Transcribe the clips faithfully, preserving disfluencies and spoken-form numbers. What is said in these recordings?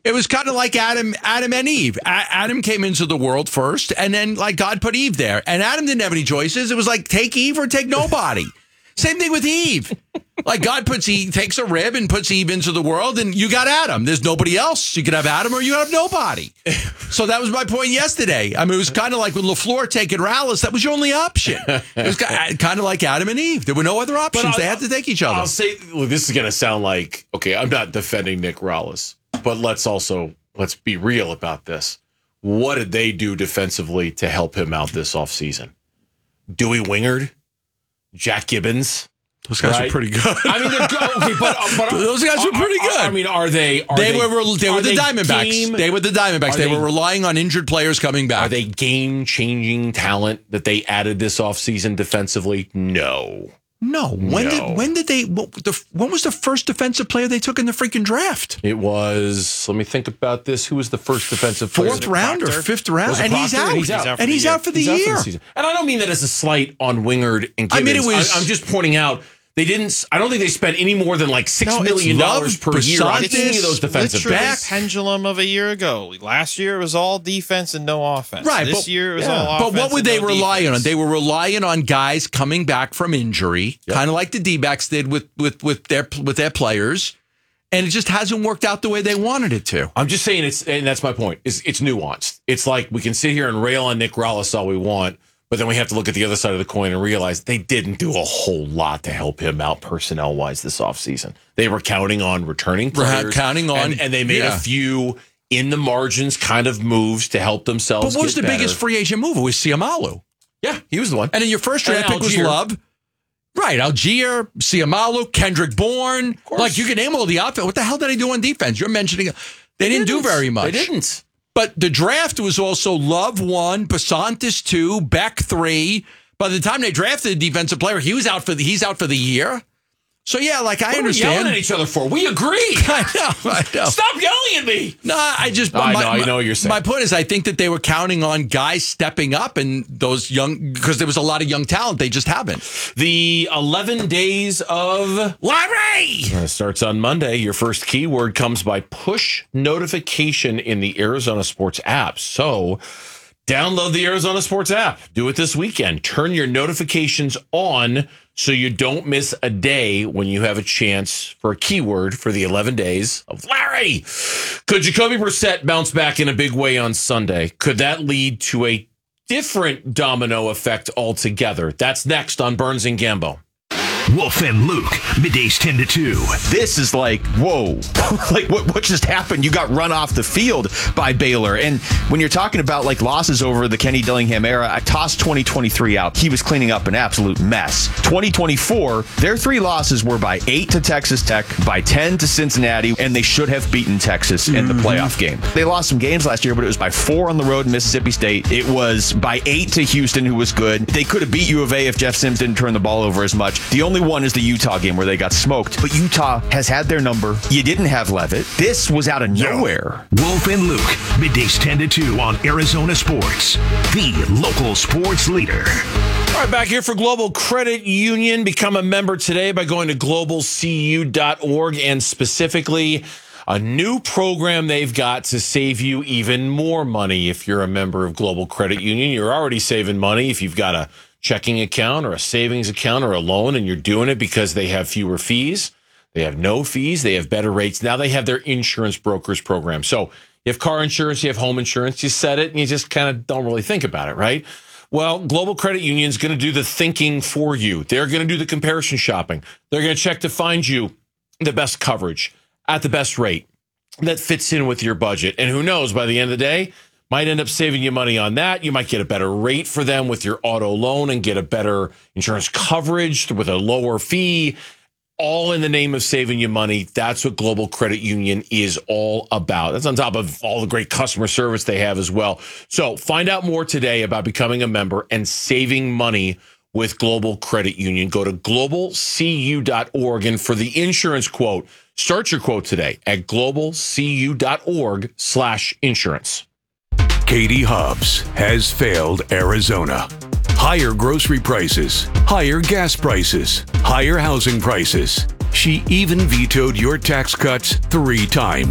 It was kind of like Adam, Adam and Eve. A- Adam came into the world first, and then like God put Eve there. And Adam didn't have any choices. It was like take Eve or take nobody. Same thing with Eve. Like God puts Eve, takes a rib and puts Eve into the world, and you got Adam. There's nobody else. You could have Adam or you have nobody. So that was my point yesterday. I mean, it was kind of like with LaFleur taking Rallis. That was your only option. It was kind of like Adam and Eve. There were no other options. They had to take each other. I'll say, look, this is going to sound like, okay, I'm not defending Nick Rallis, but let's also, let's be real about this. What did they do defensively to help him out this offseason? Dewey Wingard? Jack Gibbons? Those guys right? are pretty good. I mean, they're good. Okay, but, but those guys were pretty good. I mean, are they? Are they, they were. They were the they Diamondbacks. Game, they were the Diamondbacks. They, they were relying on injured players coming back. Are they game-changing talent that they added this offseason defensively? No. No. When no. did when did they? What, the, when was the first defensive player they took in the freaking draft? It was. Let me think about this. Who was the first defensive player? Fourth round or fifth round, and he's out. He's out. And he's out for the year. And I don't mean that as a slight on Wingard and Gibbons. I mean, it was. I, I'm just pointing out. They didn't. I don't think they spent any more than like six no, million dollars per Basantis, year on any of those defensive backs. Pendulum of a year ago. Last year it was all defense and no offense. Right. This but, year it was yeah. all offense. But what were they no relying defense. on? They were relying on guys coming back from injury, yep. kind of like the D-backs did with with with their with their players, and it just hasn't worked out the way they wanted it to. I'm just saying it's, and that's my point. It's it's nuanced. It's like we can sit here and rail on Nick Rallis all we want. But then we have to look at the other side of the coin and realize they didn't do a whole lot to help him out personnel-wise this offseason. They were counting on returning players. Counting on. And, and they made yeah. a few in-the-margins kind of moves to help themselves But what was get the better. biggest free agent move? It was Siamalu. Yeah, he was the one. And then your first draft pick was Love. Right, Algier, Siamalu, Kendrick Bourne. Like, you can name all the outfit. What the hell did they do on defense? You're mentioning... They, they didn't, didn't do very much. They didn't. But the draft was also Love one, Basantis two, Beck three. By the time they drafted a defensive player, he was out for the, he's out for the year. So yeah, like I what understand. Are we yelling at each other for? We agree. I know. I know. Stop yelling at me. No, I just. I my, know. I know what you're saying. My point is, I think that they were counting on guys stepping up, and those young because there was a lot of young talent. They just haven't. The eleven days of Larry uh, starts on Monday. Your first keyword comes by push notification in the Arizona Sports app. So. Download the Arizona Sports app. Do it this weekend. Turn your notifications on so you don't miss a day when you have a chance for a keyword for the eleven days of Larry. Could Jacoby Brissett bounce back in a big way on Sunday? Could that lead to a different domino effect altogether? That's next on Burns and Gambo. Wolf and Luke, middays ten to two. This is like, whoa, like what, what just happened? You got run off the field by Baylor. And when you're talking about like losses over the Kenny Dillingham era, I tossed twenty twenty-three out. He was cleaning up an absolute mess. twenty twenty-four, their three losses were by eight to Texas Tech, by ten to Cincinnati, and they should have beaten Texas in the playoff game. They lost some games last year, but it was by four on the road in Mississippi State. It was by eight to Houston, who was good. They could have beat U of A if Jeff Sims didn't turn the ball over as much. The only one is the Utah game where they got smoked, but Utah has had their number. You didn't have Levitt. This was out of nowhere. Wolf and Luke, middays ten to two on Arizona Sports, the local sports leader. All right, back here for Global Credit Union. Become a member today by going to global c u dot org and specifically a new program they've got to save you even more money if you're a member of Global Credit Union. You're already saving money if you've got a checking account or a savings account or a loan, and you're doing it because they have fewer fees. They have no fees. They have better rates. Now they have their insurance brokers program. So you have car insurance, you have home insurance, you set it, and you just kind of don't really think about it, right? Well, Global Credit Union is going to do the thinking for you. They're going to do the comparison shopping. They're going to check to find you the best coverage at the best rate that fits in with your budget. And who knows, by the end of the day, might end up saving you money on that. You might get a better rate for them with your auto loan and get a better insurance coverage with a lower fee, all in the name of saving you money. That's what Global Credit Union is all about. That's on top of all the great customer service they have as well. So find out more today about becoming a member and saving money with Global Credit Union. Go to global c u dot org, and for the insurance quote, start your quote today at global c u dot org slash insurance. Katie Hobbs has failed Arizona. Higher grocery prices, higher gas prices, higher housing prices. She even vetoed your tax cuts three times.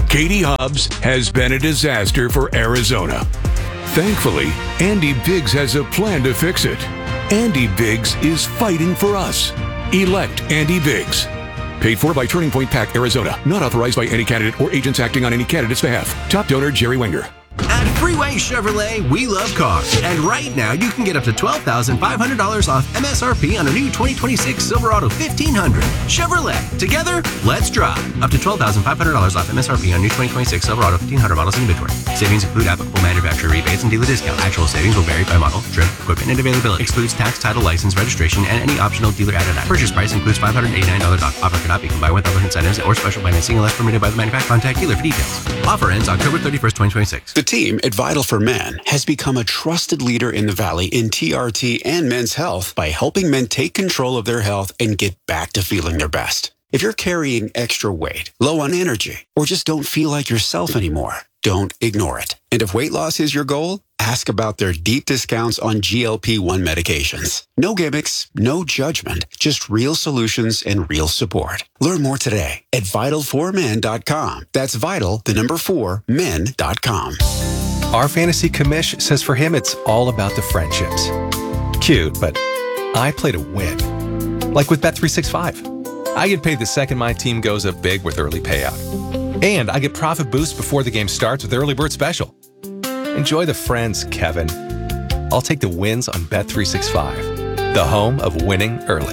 Katie Hobbs has been a disaster for Arizona. Thankfully, Andy Biggs has a plan to fix it. Andy Biggs is fighting for us. Elect Andy Biggs. Paid for by Turning Point PAC, Arizona. Not authorized by any candidate or agents acting on any candidate's behalf. Top donor, Jerry Wenger. At Freeway Chevrolet, we love cars. And right now, you can get up to twelve thousand five hundred dollars off M S R P on a new twenty twenty-six Silverado fifteen hundred. Chevrolet. Together, let's drive. Up to twelve thousand five hundred dollars off M S R P on new twenty twenty-six Silverado fifteen hundred models in inventory. Savings include applicable manufacturer rebates and dealer discount. Actual savings will vary by model, trim, equipment, and availability. Excludes tax, title, license, registration, and any optional dealer added act. Purchase price includes five hundred eighty-nine dollars off. Offer cannot be combined with other incentives or special financing unless permitted by the manufacturer. Contact dealer for details. Offer ends October thirty-first, twenty twenty-six. The team at Vital for Men has become a trusted leader in the Valley in T R T and men's health by helping men take control of their health and get back to feeling their best. If you're carrying extra weight, low on energy, or just don't feel like yourself anymore, don't ignore it. And if weight loss is your goal, ask about their deep discounts on G L P one medications. No gimmicks, no judgment, just real solutions and real support. Learn more today at vital for men dot com. That's vital, the number four, men dot com. Our fantasy commish says for him it's all about the friendships. Cute, but I play to win. Like with Bet three sixty-five. I get paid the second my team goes up big with early payout. And I get profit boost before the game starts with Early Bird Special. Enjoy the friends, Kevin. I'll take the wins on Bet three sixty-five, the home of winning early.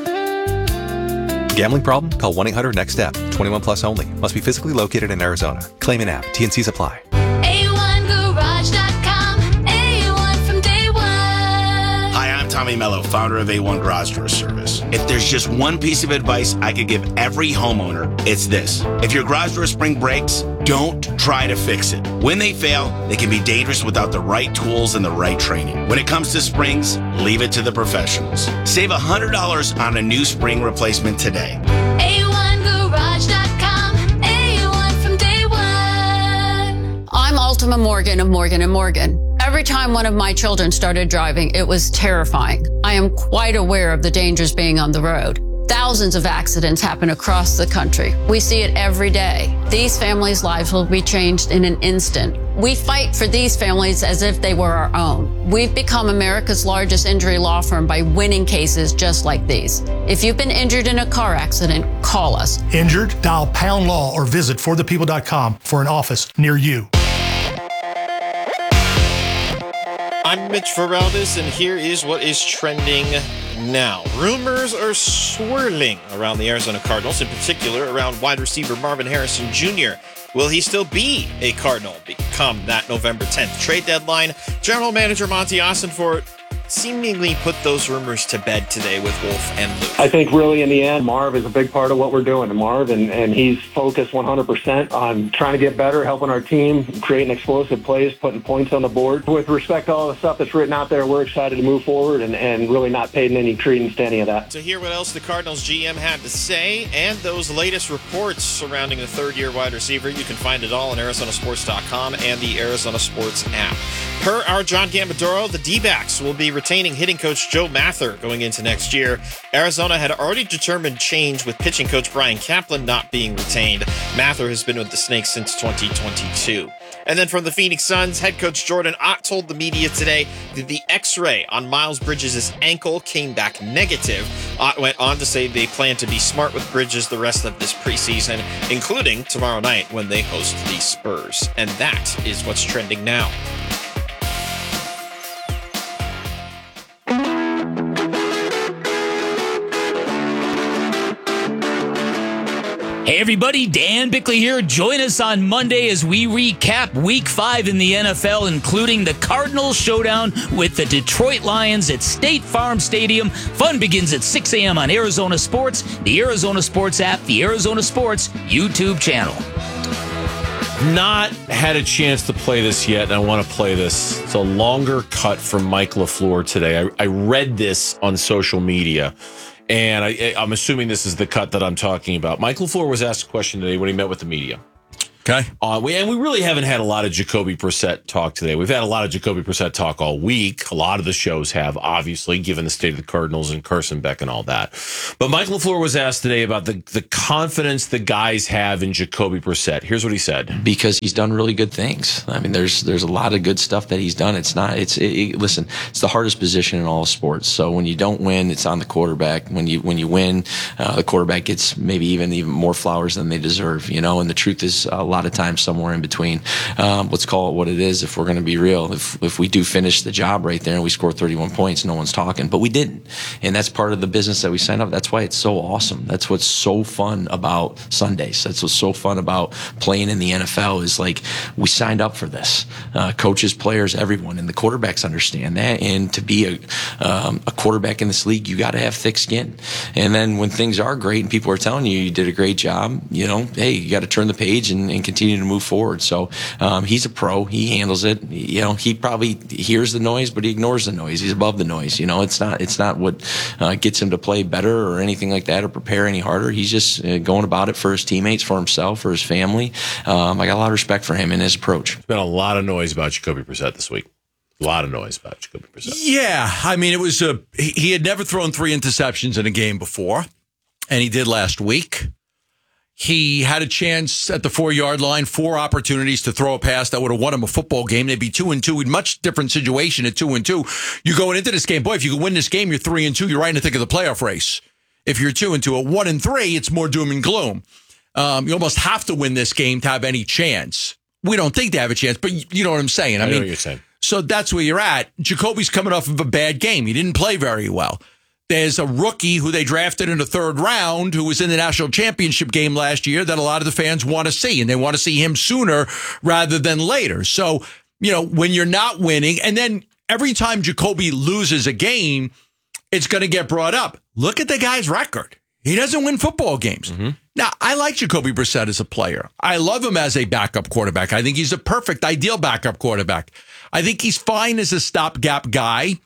Gambling problem? Call one eight hundred next step. twenty-one plus only. Must be physically located in Arizona. Claim in app. T N Cs apply. A one garage dot com. A one from day one. Hi, I'm Tommy Mello, founder of A one Garage Door Service. If there's just one piece of advice I could give every homeowner, it's this. If your garage door spring breaks, don't try to fix it. When they fail, they can be dangerous without the right tools and the right training. When it comes to springs, leave it to the professionals. Save one hundred dollars on a new spring replacement today. A one garage dot com. A one from day one. I'm Ultima Morgan of Morgan and Morgan. Every time one of my children started driving, it was terrifying. I am quite aware of the dangers being on the road. Thousands of accidents happen across the country. We see it every day. These families' lives will be changed in an instant. We fight for these families as if they were our own. We've become America's largest injury law firm by winning cases just like these. If you've been injured in a car accident, call us. Injured? Dial pound law or visit for the people dot com for an office near you. I'm Mitch Feraldez, and here is what is trending now. Rumors are swirling around the Arizona Cardinals, in particular around wide receiver Marvin Harrison Junior Will he still be a Cardinal come that November tenth trade deadline? General Manager Monty Ossenfort seemingly put those rumors to bed today with Wolf and Luke. I think really in the end, Marv is a big part of what we're doing. Marv, and, and he's focused one hundred percent on trying to get better, helping our team, creating explosive plays, putting points on the board. With respect to all the stuff that's written out there, we're excited to move forward and, and really not paying any credence to any of that. To hear what else the Cardinals G M had to say and those latest reports surrounding the third-year wide receiver, you can find it all on Arizona Sports dot com and the Arizona Sports app. Per our John Gambadoro, the D-backs will be retaining hitting coach Joe Mather going into next year. Arizona had already determined change with pitching coach Brian Kaplan not being retained. Mather has been with the Snakes since twenty twenty-two. And then from the Phoenix Suns, head coach Jordan Ott told the media today that the X-ray on Miles Bridges' ankle came back negative. Ott went on to say they plan to be smart with Bridges the rest of this preseason, including tomorrow night when they host the Spurs. And that is what's trending now. Hey everybody, Dan Bickley here. Join us on Monday as we recap Week five in the N F L, including the Cardinals showdown with the Detroit Lions at State Farm Stadium. Fun begins at six a.m. on Arizona Sports, the Arizona Sports app, the Arizona Sports YouTube channel. Not had a chance to play this yet, and I want to play this. It's a longer cut from Mike LaFleur today. I, I read this on social media. And I, I'm assuming this is the cut that I'm talking about. Mike LaFleur was asked a question today when he met with the media. Okay. Uh, we, and we really haven't had a lot of Jacoby Brissett talk today. We've had a lot of Jacoby Brissett talk all week. A lot of the shows have, obviously, given the state of the Cardinals and Carson Beck and all that. But Mike LaFleur was asked today about the, the confidence the guys have in Jacoby Brissett. Here's what he said. Because he's done really good things. I mean, there's there's a lot of good stuff that he's done. It's not, it's, it, it, listen, it's the hardest position in all of sports. So when you don't win, it's on the quarterback. When you when you win, uh, the quarterback gets maybe even, even more flowers than they deserve, you know, and the truth is a lot of times somewhere in between. Um, let's call it what it is if we're going to be real. If if we do finish the job right there and we score thirty-one points, no one's talking. But we didn't. And that's part of the business that we signed up. That's why it's so awesome. That's what's so fun about Sundays. That's what's so fun about playing in the N F L is like we signed up for this. Uh, coaches, players, everyone. And the quarterbacks understand that. And to be a, um, a quarterback in this league, you got to have thick skin. And then when things are great and people are telling you you did a great job, you know, hey, you got to turn the page and, and continue to move forward. So um, he's a pro. He handles it. You know, he probably hears the noise, but he ignores the noise. He's above the noise. You know, it's not it's not what uh, gets him to play better or anything like that or prepare any harder. He's just uh, going about it for his teammates, for himself, for his family. Um, I got a lot of respect for him and his approach. There's been a lot of noise about Jacoby Brissett this week. A lot of noise about Jacoby Brissett. Yeah, I mean, it was a he, he had never thrown three interceptions in a game before, and he did last week. He had a chance at the four-yard line, four opportunities to throw a pass that would have won him a football game. They'd be two and two. In much different situation at two and two. You're going into this game, boy, if you can win this game, you're three and two. You're right in the thick of the playoff race. If you're two and two, at one and three, it's more doom and gloom. Um, you almost have to win this game to have any chance. We don't think they have a chance, but you know what I'm saying. I, I know mean, what you're saying. So that's where you're at. Jacoby's coming off of a bad game. He didn't play very well. There's a rookie who they drafted in the third round who was in the national championship game last year that a lot of the fans want to see, and they want to see him sooner rather than later. So, you know, when you're not winning, and then every time Jacoby loses a game, it's going to get brought up. Look at the guy's record. He doesn't win football games. Mm-hmm. Now, I like Jacoby Brissett as a player. I love him as a backup quarterback. I think he's a perfect, ideal backup quarterback. I think he's fine as a stopgap guy.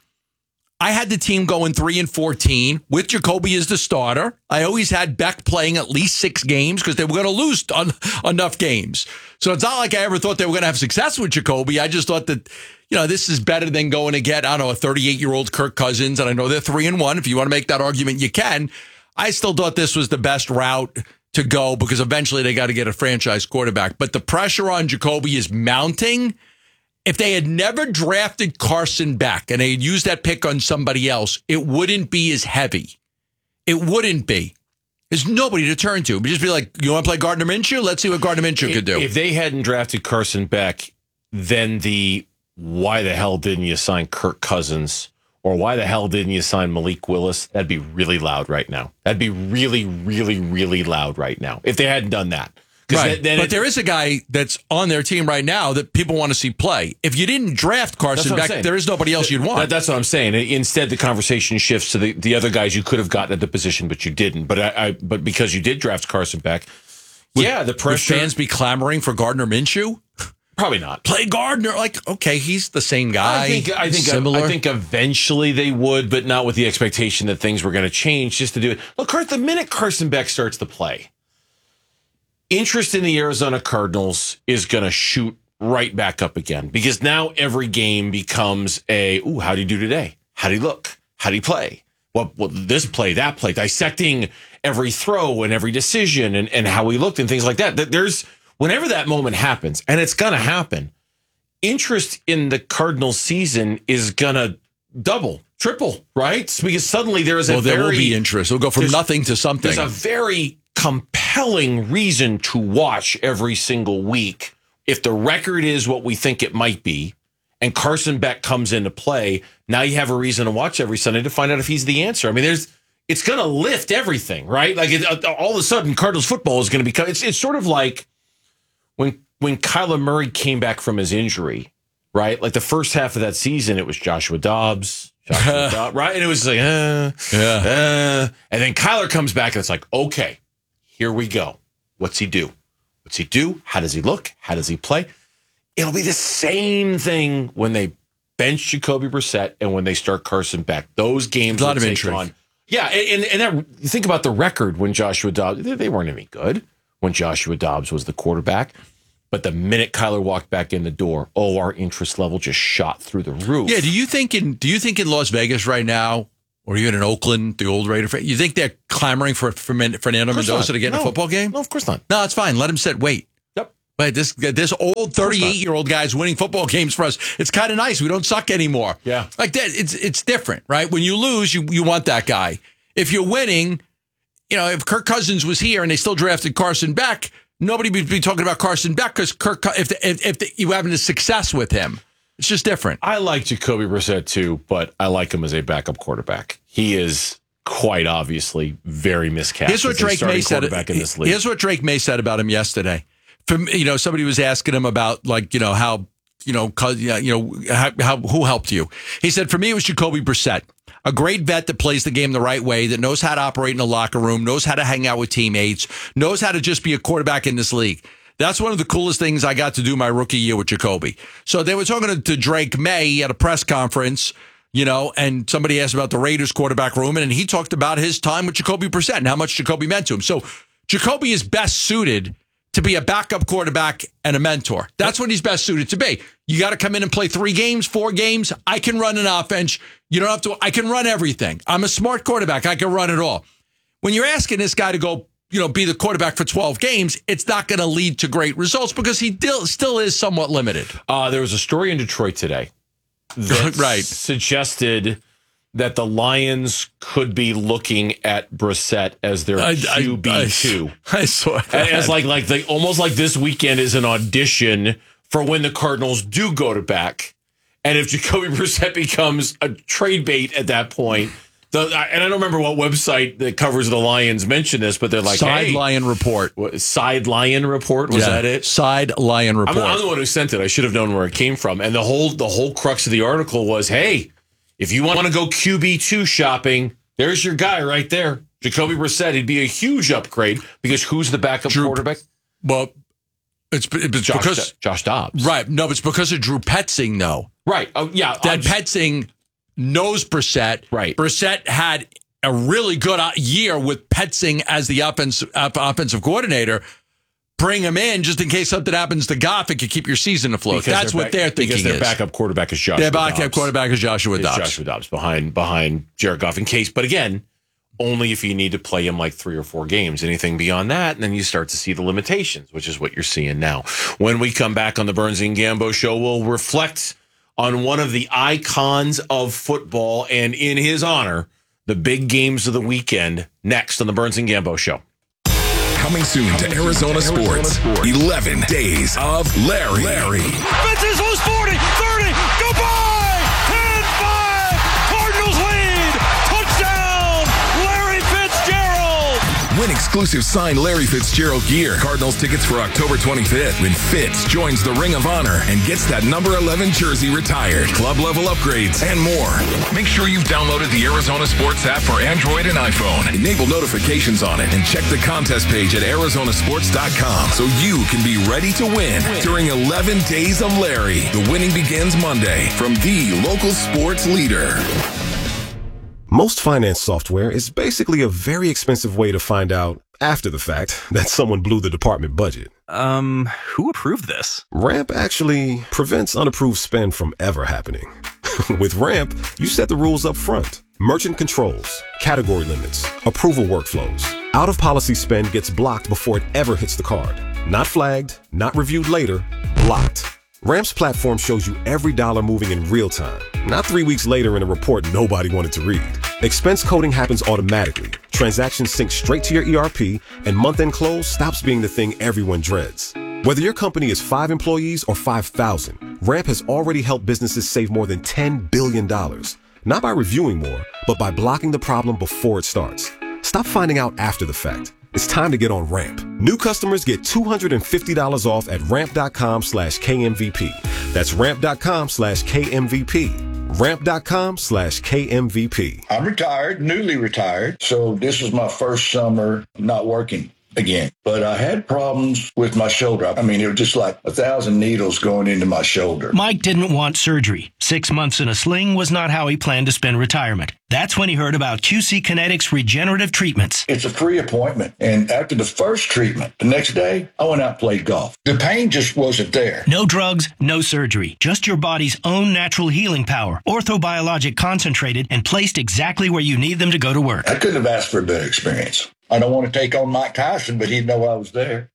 I had the team going three and fourteen with Jacoby as the starter. I always had Beck playing at least six games because they were going to lose on, enough games. So it's not like I ever thought they were going to have success with Jacoby. I just thought that, you know, this is better than going to get, I don't know, a thirty-eight-year-old Kirk Cousins. And I know they're three and one. If you want to make that argument, you can. I still thought this was the best route to go because eventually they got to get a franchise quarterback. But the pressure on Jacoby is mounting. If they had never drafted Carson Beck and they had used that pick on somebody else, it wouldn't be as heavy. It wouldn't be. There's nobody to turn to. But just be like, you want to play Gardner Minshew? Let's see what Gardner Minshew could do. If they hadn't drafted Carson Beck, then the why the hell didn't you sign Kirk Cousins or why the hell didn't you sign Malik Willis? That'd be really loud right now. That'd be really, really, really loud right now if they hadn't done that. Right. Then, then but it, there is a guy that's on their team right now that people want to see play. If you didn't draft Carson Beck, there is nobody else you'd want. That, that's what I'm saying. Instead, the conversation shifts to the, the other guys you could have gotten at the position, but you didn't. But I, I but because you did draft Carson Beck, would, yeah, the pressure. Would fans be clamoring for Gardner Minshew? Probably not. Play Gardner. Like, okay, he's the same guy. I think I think similar. I think eventually they would, but not with the expectation that things were going to change just to do it. Look, the minute Carson Beck starts to play, interest in the Arizona Cardinals is going to shoot right back up again because now every game becomes a, ooh, how'd he do today? How'd he look? How'd he play? Well, well, this play, that play, dissecting every throw and every decision and, and how he looked and things like that. There's, whenever that moment happens, and it's going to happen, interest in the Cardinals season is going to double, triple, right? Because suddenly there is a well, there very... will be interest. It'll go from nothing to something. There's a very compelling reason to watch every single week. If the record is what we think it might be, and Carson Beck comes into play, now you have a reason to watch every Sunday to find out if he's the answer. I mean, there's, it's going to lift everything, right? Like it, all of a sudden, Cardinals football is going to become. It's it's sort of like when when Kyler Murray came back from his injury, right? Like the first half of that season, it was Joshua Dobbs. Joshua Dobbs, right? And it was like, uh, yeah. Uh, and then Kyler comes back, and it's like, okay. Here we go. What's he do? What's he do? How does he look? How does he play? It'll be the same thing when they bench Jacoby Brissett and when they start Carson Beck. Those games a lot of take intrigue. on. Yeah, and and that, you think about the record when Joshua Dobbs, they weren't any good when Joshua Dobbs was the quarterback. But the minute Kyler walked back in the door, oh, our interest level just shot through the roof. Yeah, do you think in do you think in Las Vegas right now, or even in Oakland, the old Raider, you think they're clamoring for, for Fernando Mendoza to get no. in a football game? No, of course not. No, it's fine. Let him sit. Wait. Yep. But this this old thirty-eight-year-old guy's winning football games for us. It's kind of nice. We don't suck anymore. Yeah. Like that. It's it's different, right? When you lose, you you want that guy. If you're winning, you know, if Kirk Cousins was here and they still drafted Carson Beck, nobody would be talking about Carson Beck because Kirk, if the, if, if the, you having a success with him, it's just different. I like Jacoby Brissett too, but I like him as a backup quarterback. He is quite obviously very miscast. Here's what Drake May said. In this league. Here's what Drake May said about him yesterday. From you know, somebody was asking him about like you know how you know you know how, how who helped you. He said, for me, it was Jacoby Brissett. A great vet that plays the game the right way, that knows how to operate in the locker room, knows how to hang out with teammates, knows how to just be a quarterback in this league. That's one of the coolest things I got to do my rookie year with Jacoby. So they were talking to, to Drake May at a press conference, you know, and somebody asked about the Raiders quarterback room, and he talked about his time with Jacoby Brissett and how much Jacoby meant to him. So Jacoby is best suited to be a backup quarterback and a mentor. That's what he's best suited to be. You got to come in and play three games, four games. I can run an offense. You don't have to. I can run everything. I'm a smart quarterback. I can run it all. When you're asking this guy to go, you know, be the quarterback for twelve games, it's not going to lead to great results because he still still is somewhat limited. Uh, there was a story in Detroit today that right. suggested that the Lions could be looking at Brissett as their I- Q B two. I, I saw that. As like like the, almost like this weekend is an audition for when the Cardinals do go to back. And if Jacoby Brissett becomes a trade bait at that point, the, and I don't remember what website that covers the Lions mentioned this, but they're like, Side hey, Lion Report. what, Side Lion Report? Was Yeah. that it? Side Lion Report. I'm, I'm the one who sent it. I should have known where it came from. And the whole the whole crux of the article was, hey, if you want to go Q B two shopping, there's your guy right there. Jacoby Brissett. He'd be a huge upgrade because who's the backup Drew- quarterback? Well, it's, it's Josh, because Josh Dobbs. right. No, it's because of Drew Petzing, though. Right. Oh, yeah. That I'm just- Petzing knows Brissett. Right. Brissett had a really good uh, year with Petzing as the offense, uh, offensive coordinator. Bring him in just in case something happens to Goff and could keep your season afloat. because That's their what back- they're thinking Because their is. backup quarterback is Joshua Their backup Dobbs. quarterback is Joshua Is Dobbs. Joshua Dobbs behind behind Jared Goff in case. But again, only if you need to play him like three or four games. Anything beyond that, and then you start to see the limitations, which is what you're seeing now. When we come back on the Burns and Gambo show, we'll reflect on one of the icons of football and in his honor, the big games of the weekend next on the Burns and Gambo show. Coming soon to Arizona Sports. eleven days of Larry. Larry. Fences loose forty, thirty, goodbye! ten five, Cardinals lead! Touchdown, Larry Fitzgerald! Win exclusive signed Larry Fitzgerald gear. Cardinals tickets for October twenty-fifth when Fitz joins the Ring of Honor and gets that number eleven jersey retired. Club level upgrades and more. Make sure you've downloaded the Arizona Sports app for Android and iPhone. Enable notifications on it and check the contest page at Arizona Sports dot com so you can be ready to win during eleven days of Larry. The winning begins Monday from the local sports leader. Most finance software is basically a very expensive way to find out, after the fact, that someone blew the department budget. Um, who approved this? Ramp actually prevents unapproved spend from ever happening. With Ramp, you set the rules up front. Merchant controls, category limits, approval workflows. Out-of-policy spend gets blocked before it ever hits the card. Not flagged, not reviewed later, blocked. Ramp's platform shows you every dollar moving in real time, not three weeks later in a report nobody wanted to read. Expense coding happens automatically. Transactions sync straight to your E R P, and month-end close stops being the thing everyone dreads. Whether your company is five employees or five thousand, Ramp has already helped businesses save more than ten billion dollars. Not by reviewing more, but by blocking the problem before it starts. Stop finding out after the fact. It's time to get on Ramp. New customers get two hundred fifty dollars off at ramp.com slash KMVP. That's ramp.com slash KMVP. Ramp.com slash KMVP. I'm retired, newly retired, so this was my first summer not working. again. But I had problems with my shoulder. I mean, it was just like a thousand needles going into my shoulder. Mike didn't want surgery. Six months in a sling was not how he planned to spend retirement. That's when he heard about Q C Kinetics regenerative treatments. It's a free appointment. And after the first treatment, the next day, I went out and played golf. The pain just wasn't there. No drugs, no surgery. Just your body's own natural healing power. Orthobiologic concentrated and placed exactly where you need them to go to work. I couldn't have asked for a better experience. I don't want to take on Mike Tyson, but he'd know I was there.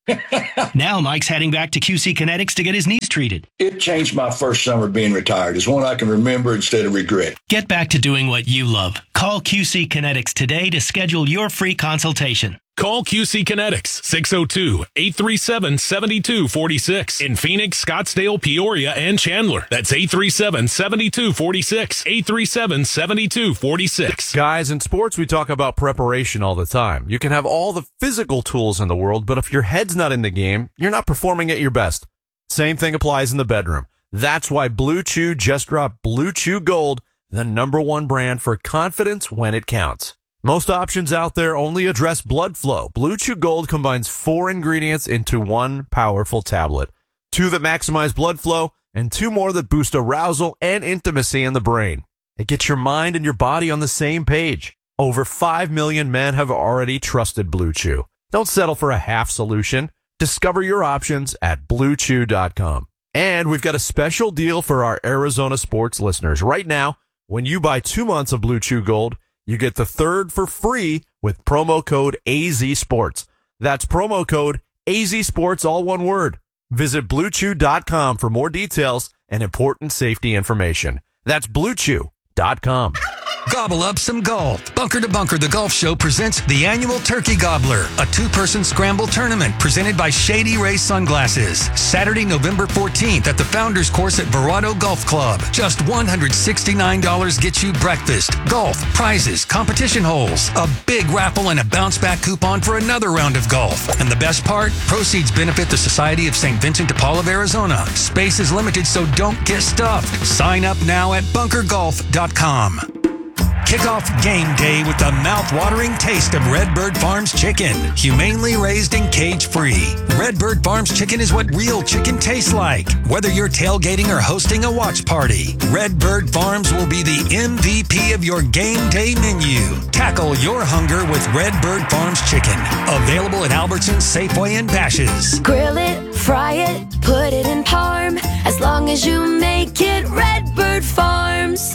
Now Mike's heading back to Q C Kinetics to get his knees treated. It changed my first summer being retired. It's one I can remember instead of regret. Get back to doing what you love. Call Q C Kinetics today to schedule your free consultation. Call Q C Kinetics, six oh two, eight three seven, seven two four six. In Phoenix, Scottsdale, Peoria, and Chandler. That's eight three seven, seven two four six. eight three seven, seven two four six. Guys, in sports, we talk about preparation all the time. You can have all the physical tools in the world, but if your head's not in the game, you're not performing at your best. Same thing applies in the bedroom. That's why Blue Chew just dropped Blue Chew Gold, the number one brand for confidence when it counts. Most options out there only address blood flow. Blue Chew Gold combines four ingredients into one powerful tablet. Two that maximize blood flow and two more that boost arousal and intimacy in the brain. It gets your mind and your body on the same page. Over five million men have already trusted Blue Chew. Don't settle for a half solution. Discover your options at blue chew dot com. And we've got a special deal for our Arizona sports listeners. Right now, when you buy two months of Blue Chew Gold, you get the third for free with promo code A Z Sports. That's promo code A Z Sports, all one word. Visit blue chew dot com for more details and important safety information. That's blue chew dot com. Gobble up some golf. Bunker to Bunker, the golf show, presents the annual Turkey Gobbler, a two-person scramble tournament presented by Shady Ray Sunglasses. Saturday, November fourteenth at the Founders Course at Verado Golf Club. Just one hundred sixty-nine dollars gets you breakfast, golf, prizes, competition holes, a big raffle, and a bounce-back coupon for another round of golf. And the best part? Proceeds benefit the Society of Saint Vincent de Paul of Arizona. Space is limited, so don't get stuffed. Sign up now at bunker golf dot com. Kick off game day with the mouth-watering taste of Redbird Farms chicken. Humanely raised and cage-free. Redbird Farms chicken is what real chicken tastes like. Whether you're tailgating or hosting a watch party, Redbird Farms will be the M V P of your game day menu. Tackle your hunger with Redbird Farms chicken. Available at Albertsons, Safeway, and Bash's'. Grill it, fry it, put it in parm. As long as you make it Redbird Farms.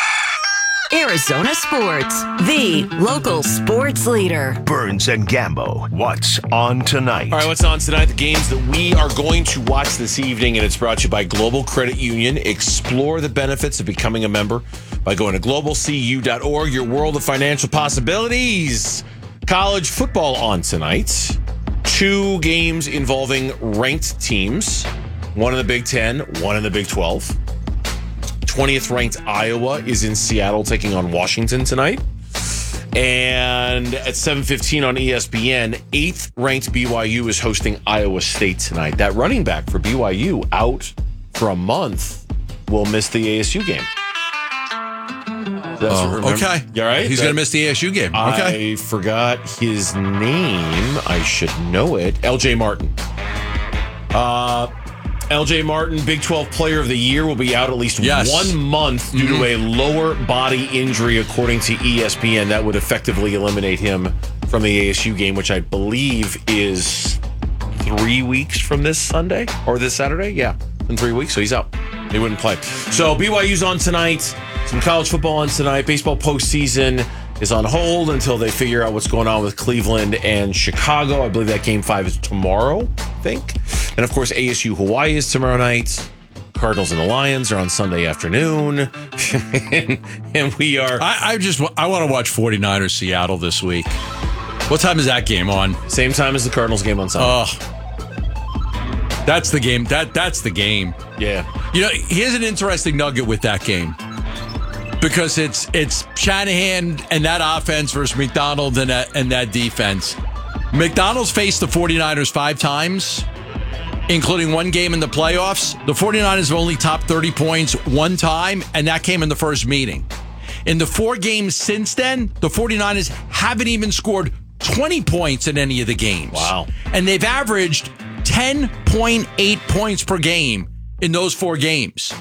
Arizona Sports, the local sports leader. Burns and Gambo, what's on tonight? All right, what's on tonight? The games that we are going to watch this evening, and it's brought to you by Global Credit Union. Explore the benefits of becoming a member by going to global c u dot org, your world of financial possibilities. College football on tonight. Two games involving ranked teams, one in the Big Ten, one in the Big twelve. twentieth ranked Iowa is in Seattle taking on Washington tonight. And at seven fifteen on E S P N, eighth ranked B Y U is hosting Iowa State tonight. That running back for B Y U out for a month will miss the A S U game. Oh, okay. You all right? He's going to miss the A S U game. Okay. I forgot his name. I should know it. L J Martin. Uh... L J Martin, Big twelve Player of the Year, will be out at least yes. one month due mm-hmm. to a lower body injury, according to E S P N. That would effectively eliminate him from the A S U game, which I believe is three weeks from this Sunday or this Saturday. Yeah, in three weeks. So he's out. He wouldn't play. So B Y U's on tonight. Some college football on tonight. Baseball postseason is on hold until they figure out what's going on with Cleveland and Chicago. I believe that game five is tomorrow, I think. And, of course, A S U Hawaii is tomorrow night. Cardinals and the Lions are on Sunday afternoon. and, and we are... I, I just I want to watch forty-niners Seattle this week. What time is that game on? Same time as the Cardinals game on Sunday. Oh, that's the game. That That's the game. Yeah. You know, here's an interesting nugget with that game. Because it's it's Shanahan and that offense versus McDonald and that, and that defense. McDonald's faced the forty-niners five times, including one game in the playoffs. The forty-niners have only topped thirty points one time, and that came in the first meeting. In the four games since then, the forty-niners haven't even scored twenty points in any of the games. Wow. And they've averaged ten point eight points per game in those four games.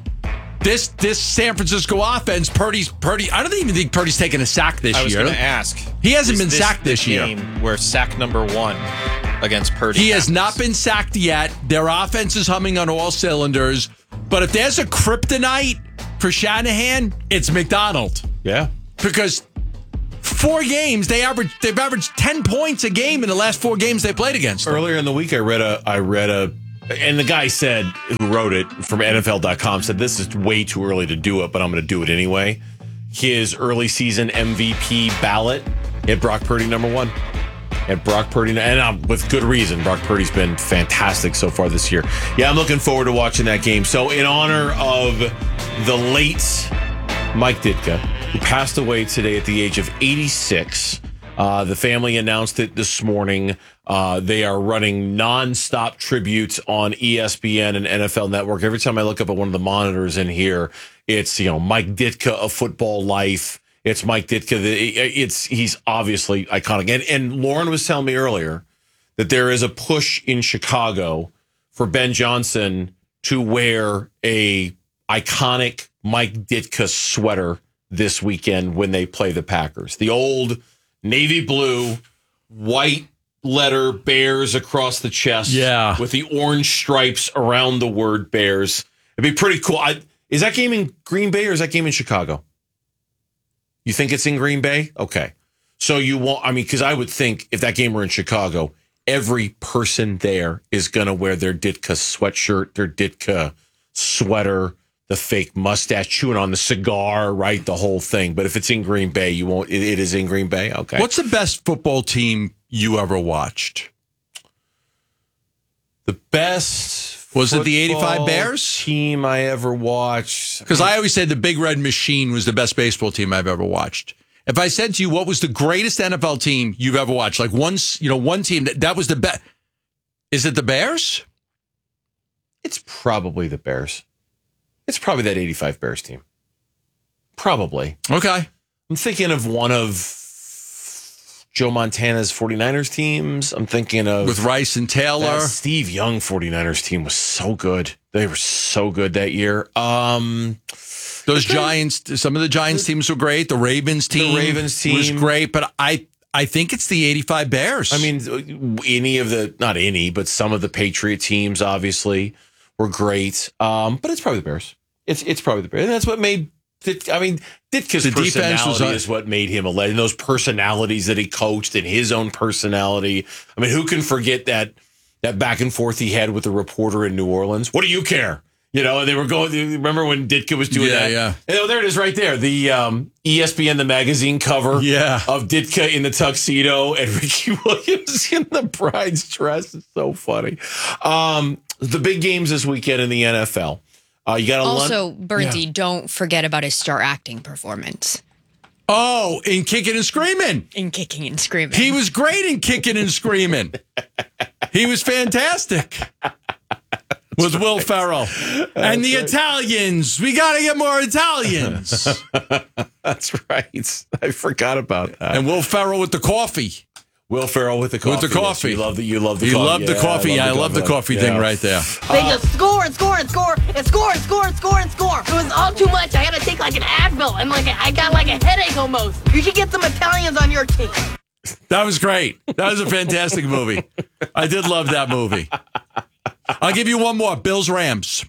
This this San Francisco offense, Purdy's Purdy. I don't even think Purdy's taken a sack this year. I was going to ask. He hasn't is been this sacked the this year. Game where sack number one against Purdy. He happens? has not been sacked yet. Their offense is humming on all cylinders. But if there's a kryptonite for Shanahan, it's McDonald. Yeah. Because four games, they average they've averaged ten points a game in the last four games they played against them. Earlier in the week, I read a, I read a, and the guy said, who wrote it from N F L dot com, said this is way too early to do it, but I'm going to do it anyway. His early season M V P ballot had Brock Purdy number one. At Brock Purdy, and uh, with good reason. Brock Purdy's been fantastic so far this year. Yeah, I'm looking forward to watching that game. So, in honor of the late Mike Ditka, who passed away today at the age of eighty-six, uh, the family announced it this morning. Uh, they are running nonstop tributes on E S P N and N F L Network. Every time I look up at one of the monitors in here, it's, you know, Mike Ditka of Football Life. It's Mike Ditka. It's he's obviously iconic. And, and Lauren was telling me earlier that there is a push in Chicago for Ben Johnson to wear a iconic Mike Ditka sweater this weekend when they play the Packers. The old navy blue, white letter Bears across the chest, yeah, with the orange stripes around the word Bears. It'd be pretty cool. I, is that game in Green Bay or is that game in Chicago? You think it's in Green Bay? Okay. So you won't, I mean, because I would think if that game were in Chicago, every person there is going to wear their Ditka sweatshirt, their Ditka sweater, the fake mustache, chewing on the cigar, right? The whole thing. But if it's in Green Bay, you won't, it, it is in Green Bay? Okay. What's the best football team you ever watched? The best Was it the eighty-five football Bears? Team I ever watched? Because I always said the Big Red Machine was the best baseball team I've ever watched. If I said to you, what was the greatest N F L team you've ever watched? Like once, you know, one team that, that was the best. Is it the Bears? It's probably the Bears. It's probably that eighty-five Bears team. Probably. Okay. I'm thinking of one of Joe Montana's 49ers teams. I'm thinking of... With Rice and Taylor. That Steve Young 49ers team was so good. They were so good that year. Um, Those Giants, some of the Giants teams were great. The Ravens team, the Ravens team was great, but I I think it's the eighty-five Bears. I mean, any of the, not any, but some of the Patriot teams obviously were great. Um, but it's probably the Bears. It's it's probably the Bears. And that's what made, I mean, Ditka's The defense personality was on- is what made him a legend. Those personalities that he coached and his own personality. I mean, who can forget that that back and forth he had with the reporter in New Orleans? What do you care? You know, and they were going, remember when Ditka was doing Yeah, that? yeah. And, oh, there it is right there. The um, E S P N, the magazine cover Yeah. of Ditka in the tuxedo and Ricky Williams in the bride's dress. It's so funny. Um, the big games this weekend in the N F L. Uh, you got a Also, Lon- Bernsey, Yeah. don't forget about his star acting performance. Oh, in Kicking and Screaming. In Kicking and Screaming. He was great in Kicking and Screaming. He was fantastic. With right. Will Ferrell. That's and the right. Italians. We got to get more Italians. That's right. I forgot about that. And Will Ferrell with the coffee. Will Ferrell with the coffee. With the coffee. Yes, you love the you love the you coffee. love the yeah, coffee. I love the coffee, coffee yeah. thing right there. They just score and score and score and score and score and score and score. It was all too much. I had to take like an Advil and like a, I got like a headache almost. You should get some Italians on your team. That was great. That was a fantastic movie. I did love that movie. I'll give you one more. Bills Rams.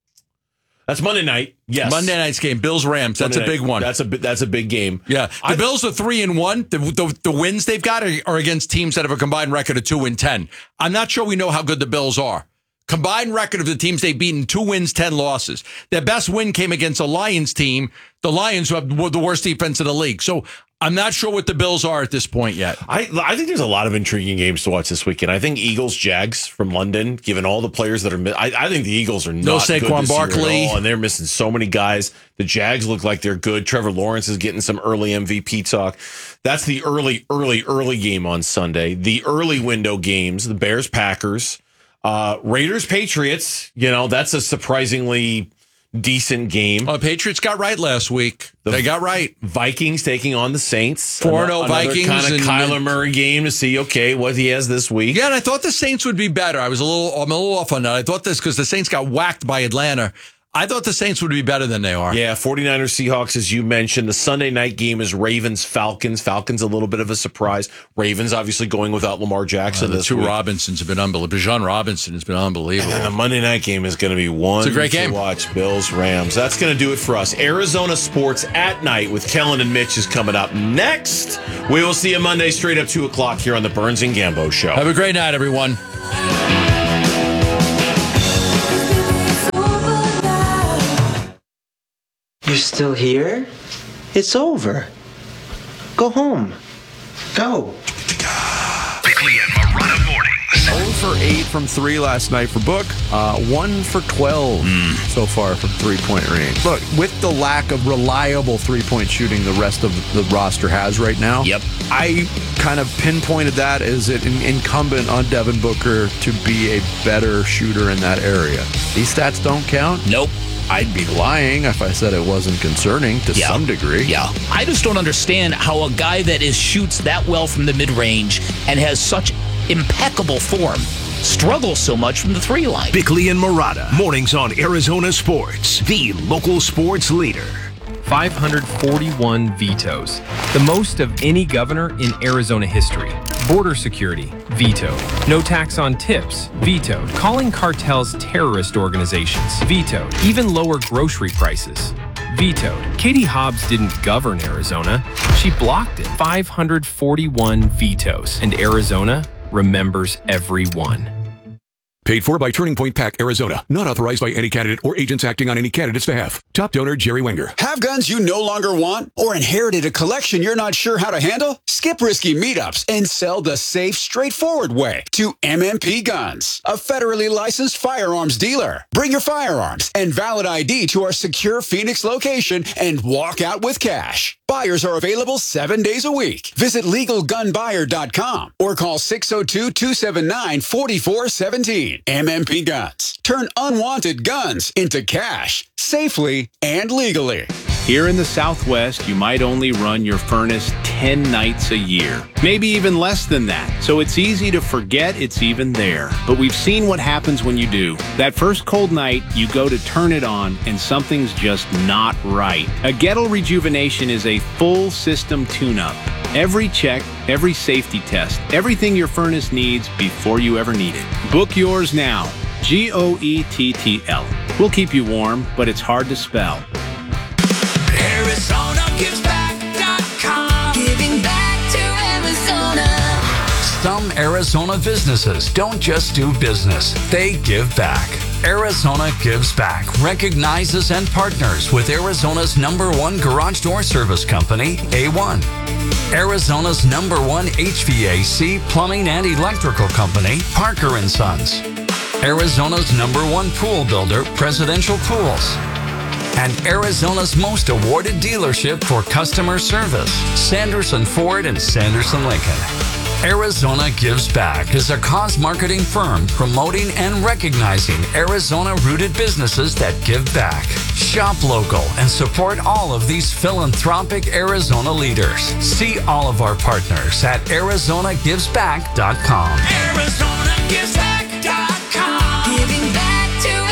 That's Monday night. Yes, Monday night's game. Bills Rams. That's Monday a big night. one. That's a that's a big game. Yeah, the I, Bills are three and one. The, the the wins they've got are, are against teams that have a combined record of two and ten. I'm not sure we know how good the Bills are. Combined record of the teams they've beaten: two wins, ten losses. Their best win came against a Lions team. The Lions who have the worst defense in the league. So I'm not sure what the Bills are at this point yet. I I think there's a lot of intriguing games to watch this weekend. I think Eagles Jags from London, given all the players that are, I, I think the Eagles are not no good Saquon this Barkley. year at all, and they're missing so many guys. The Jags look like they're good. Trevor Lawrence is getting some early M V P talk. That's the early, early, early game on Sunday. The early window games: the Bears Packers, uh, Raiders Patriots. You know, that's a surprisingly decent game. Well, the Patriots got right last week. The they got right. Vikings taking on the Saints. four and oh Vikings. Kind of and- Kyler Murray game to see, okay, what he has this week. Yeah, and I thought the Saints would be better. I was a little, I'm a little off on that. I thought this because the Saints got whacked by Atlanta. I thought the Saints would be better than they are. Yeah, 49ers Seahawks, as you mentioned. The Sunday night game is Ravens Falcons. Falcons a little bit of a surprise. Ravens obviously going without Lamar Jackson. Uh, the this two week. Robinsons have been unbelievable. Bijan Robinson has been unbelievable. And the Monday night game is going to be one It's a great to game. watch. Bills Rams. That's going to do it for us. Arizona Sports at Night with Kellen and Mitch is coming up next. We will see you Monday straight up two o'clock here on the Burns and Gambo Show. Have a great night, everyone. You're still here? It's over. Go home. Go. Bickley and Marotta mornings. oh for eight from three last night for Book. Uh, one for twelve so far from three-point range. Look, with the lack of reliable three-point shooting the rest of the roster has right now, Yep. I kind of pinpointed that as an incumbent on Devin Booker to be a better shooter in that area. These stats don't count? Nope. I'd be lying if I said it wasn't concerning to Yeah. some degree. Yeah. I just don't understand how a guy that is shoots that well from the mid-range and has such impeccable form struggles so much from the three line. Bickley and Marotta mornings on Arizona Sports, the local sports leader. five hundred forty-one vetoes, the most of any governor in Arizona history. Border security, vetoed. No tax on tips, vetoed. Calling cartels terrorist organizations, vetoed. Even lower grocery prices, vetoed. Katie Hobbs didn't govern Arizona, she blocked it. five hundred forty-one vetoes, and Arizona remembers every one. Paid for by Turning Point Pack, Arizona. Not authorized by any candidate or agents acting on any candidate's behalf. Top donor, Jerry Wenger. Have guns you no longer want or inherited a collection you're not sure how to handle? Skip risky meetups and sell the safe, straightforward way to M M P Guns, a federally licensed firearms dealer. Bring your firearms and valid I D to our secure Phoenix location and walk out with cash. Buyers are available seven days a week. Visit legal gun buyer dot com or call six oh two, two seven nine, four four one seven. M M P Guns. Turn unwanted guns into cash safely and legally. Here in the Southwest, you might only run your furnace ten nights a year, maybe even less than that. So it's easy to forget it's even there. But we've seen what happens when you do. That first cold night, you go to turn it on and something's just not right. A Gettle Rejuvenation is a full system tune-up. Every check, every safety test, everything your furnace needs before you ever need it. Book yours now. G O E T T L. We'll keep you warm, but it's hard to spell. Arizona Gives Back dot com. Giving back to Arizona. Some Arizona businesses don't just do business, they give back. Arizona Gives Back recognizes and partners with Arizona's number one garage door service company, A one. Arizona's number one H V A C plumbing and electrical company, Parker and Sons. Arizona's number one pool builder, Presidential Pools. And Arizona's most awarded dealership for customer service, Sanderson Ford and Sanderson Lincoln. Arizona Gives Back is a cause marketing firm promoting and recognizing Arizona-rooted businesses that give back. Shop local and support all of these philanthropic Arizona leaders. See all of our partners at Arizona Gives Back dot com. Arizona Gives Back dot com. Giving back to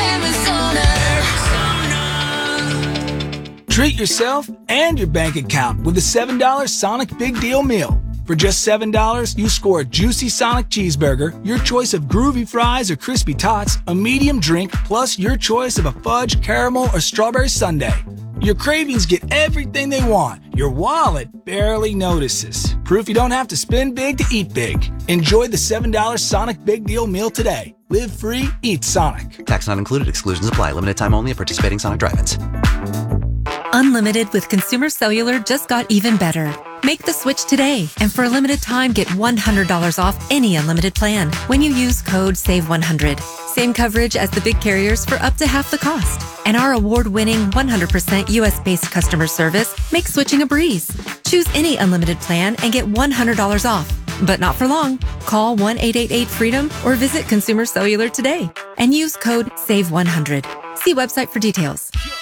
Arizona. Treat yourself and your bank account with a seven dollar Sonic Big Deal Meal. For just seven dollars, you score a juicy Sonic cheeseburger, your choice of groovy fries or crispy tots, a medium drink, plus your choice of a fudge, caramel, or strawberry sundae. Your cravings get everything they want. Your wallet barely notices. Proof you don't have to spend big to eat big. Enjoy the seven dollar Sonic Big Deal Meal today. Live free, eat Sonic. Tax not included. Exclusions apply. Limited time only at participating Sonic drive-ins. Unlimited with Consumer Cellular just got even better. Make the switch today, and for a limited time, get one hundred dollars off any unlimited plan when you use code save one hundred. Same coverage as the big carriers for up to half the cost. And our award-winning one hundred percent U S-based customer service makes switching a breeze. Choose any unlimited plan and get one hundred dollars off. But not for long. Call one eight eight eight freedom or visit Consumer Cellular today and use code save one hundred. See website for details.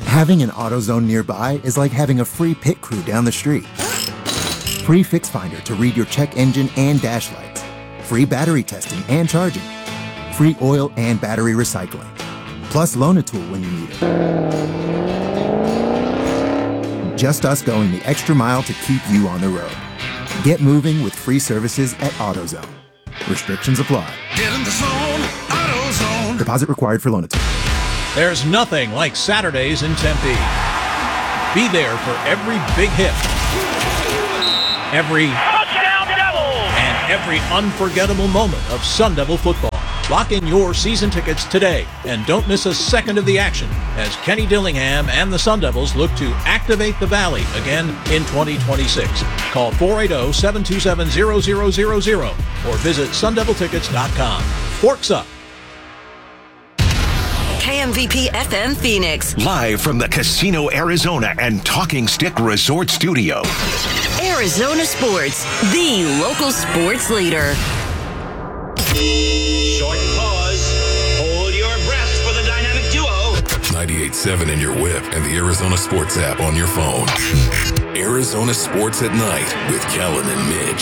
Having an AutoZone nearby is like having a free pit crew down the street. Free Fix Finder to read your check engine and dash lights. Free battery testing and charging. Free oil and battery recycling. Plus Loan-A-Tool when you need it. Just us going the extra mile to keep you on the road. Get moving with free services at AutoZone. Restrictions apply. Get in the zone, AutoZone. Deposit required for Loan-A-Tool. There's nothing like Saturdays in Tempe. Be there for every big hit, every touchdown Devils, and every unforgettable moment of Sun Devil football. Lock in your season tickets today and don't miss a second of the action as Kenny Dillingham and the Sun Devils look to activate the Valley again in twenty twenty-six. Call four eight zero, seven two seven, zero zero zero zero or visit sun devil tickets dot com. Forks up. K M V P F M Phoenix. Live from the Casino Arizona and Talking Stick Resort Studio. Arizona Sports, the local sports leader. Short pause. Hold your breath for the dynamic duo. ninety-eight point seven in your whip and the Arizona Sports app on your phone. Arizona Sports at Night with Kellen and Mitch.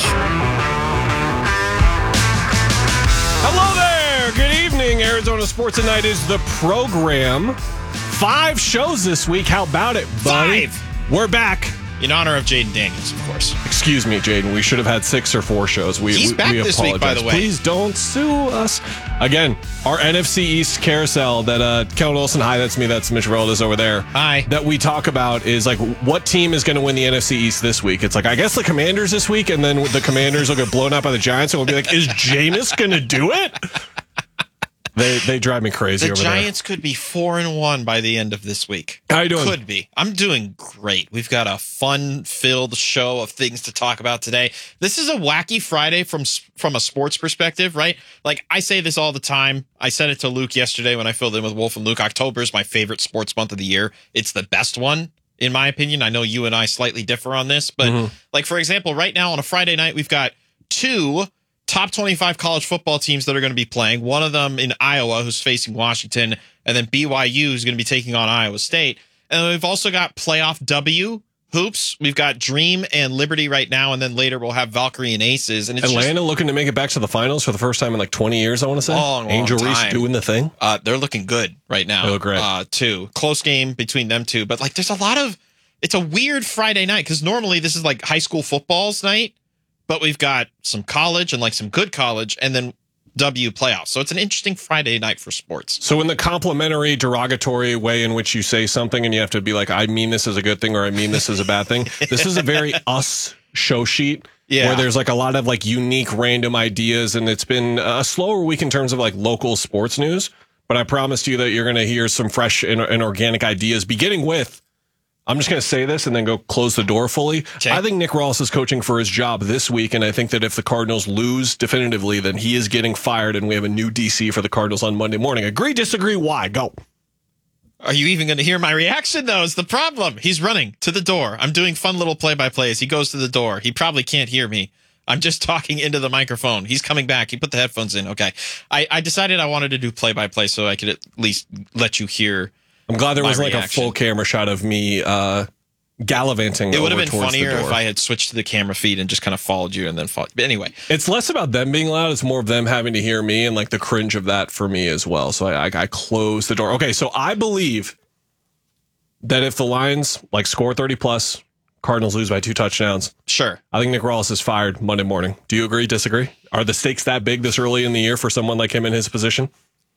Hello there. Good evening. Arizona Sports at Night is the program. Five shows this week. How about it, buddy? Five. We're back. In honor of Jaden Daniels, of course. Excuse me, Jaden. We should have had six or four shows. We, He's we, back we this apologize. week, by the way. Please don't sue us. Again, our N F C East carousel that uh, Kellen Olson, hi, that's me, that's Mitch Veroldes over there. Hi. That we talk about is like, what team is going to win the N F C East this week? It's like, I guess the Commanders this week, and then the Commanders will get blown out by the Giants, and we'll be like, is Jameis going to do it? They they drive me crazy the over Giants could be four and one by the end of this week. How you doing? Could be. I'm doing great. We've got a fun-filled show of things to talk about today. This is a wacky Friday from from a sports perspective, right? Like I say this all the time. I said it to Luke yesterday when I filled in with Wolf and Luke. October is my favorite sports month of the year. It's the best one, in my opinion. I know you and I slightly differ on this, but Mhm. like for example, right now on a Friday night, we've got two top twenty-five college football teams that are going to be playing. One of them in Iowa, who's facing Washington, and then B Y U is going to be taking on Iowa State. And we've also got playoff W hoops. We've got Dream and Liberty right now, and then later we'll have Valkyrie and Aces. And it's Atlanta just, looking to make it back to the finals for the first time in like twenty years, I want to say. Long, long Angel Reese time. doing the thing. Uh, they're looking good right now. They look great. Uh, too. Close game between them two. But like there's a lot of, it's a weird Friday night because normally this is like high school football's night. But we've got some college and like some good college and then W playoffs. So it's an interesting Friday night for sports. So in the complimentary, derogatory way in which you say something and you have to be like, I mean this as a good thing or I mean this as a bad thing. This is a very us show sheet Yeah. where there's like a lot of like unique random ideas. And it's been a slower week in terms of like local sports news. But I promised you that you're going to hear some fresh and, and organic ideas, beginning with, I'm just going to say this and then go close the door fully. Okay. I think Nick Rawls is coaching for his job this week, and I think that if the Cardinals lose definitively, then he is getting fired, and we have a new D C for the Cardinals on Monday morning. Agree, disagree, why? Go. Are you even going to hear my reaction, though, is the problem. He's running to the door. I'm doing fun little play-by-plays. He goes to the door. He probably can't hear me. I'm just talking into the microphone. He's coming back. He put the headphones in. Okay. I, I decided I wanted to do play-by-play so I could at least let you hear I'm glad there my was like reaction. a full camera shot of me uh, gallivanting. It would have over been towards the funnier door. if I had switched to the camera feed and just kind of followed you and then followed. But anyway, It's less about them being loud. It's more of them having to hear me and like the cringe of that for me as well. So I, I, I closed the door. Okay, so I believe that if the Lions like score thirty plus, Cardinals lose by two touchdowns. Sure. I think Nick Rawls is fired Monday morning. Do you agree, disagree? Are the stakes that big this early in the year for someone like him in his position?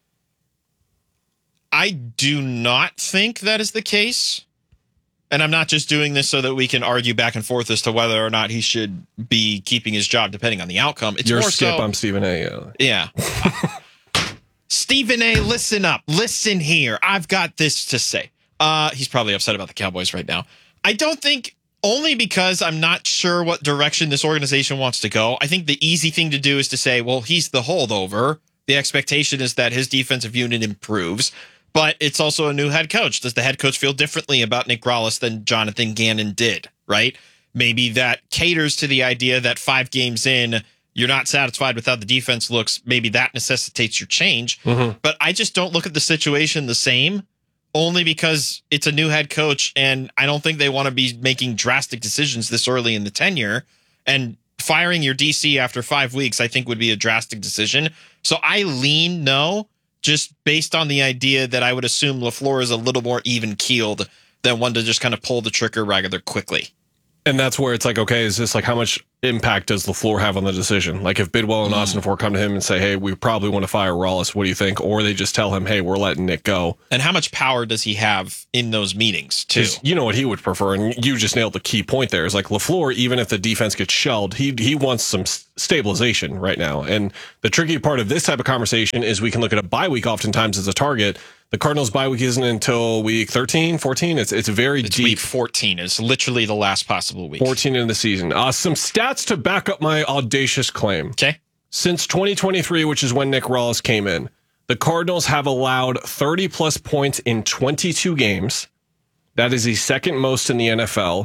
I do not think that is the case. And I'm not just doing this so that we can argue back and forth as to whether or not he should be keeping his job depending on the outcome. It's You're more Skip, so, I'm Stephen A. Yeah. Stephen A., listen up. Listen here. I've got this to say. Uh, he's probably upset about the Cowboys right now. I don't think, only because I'm not sure what direction this organization wants to go. I think the easy thing to do is to say, well, he's the holdover. The expectation is that his defensive unit improves. But it's also a new head coach. Does the head coach feel differently about Nick Rawls than Jonathan Gannon did, right? Maybe that caters to the idea that five games in, you're not satisfied with how the defense looks. Maybe that necessitates your change. Mm-hmm. But I just don't look at the situation the same only because it's a new head coach, and I don't think they want to be making drastic decisions this early in the tenure. And firing your D C after five weeks, I think, would be a drastic decision. So I lean no, just based on the idea that I would assume LaFleur is a little more even-keeled than one to just kind of pull the trigger rather quickly. And that's where it's like, okay, is this like how much impact does LaFleur have on the decision? Like if Bidwell and mm. Austin Ford come to him and say, hey, we probably want to fire Rallis, what do you think? Or they just tell him, hey, we're letting Nick go. And how much power does he have in those meetings, too? You know what he would prefer, and you just nailed the key point there, is like LaFleur, even if the defense gets shelled, he he wants some stabilization right now. And the tricky part of this type of conversation is we can look at a bye week oftentimes as a target. The Cardinals' bye week isn't until week thirteen, fourteen. It's it's very it's deep. Week fourteen is literally the last possible week. fourteen in the season. Uh, some stats to back up my audacious claim. Okay. Since twenty twenty-three, which is when Nick Rallis came in, the Cardinals have allowed thirty plus points in twenty-two games. That is the second most in the N F L.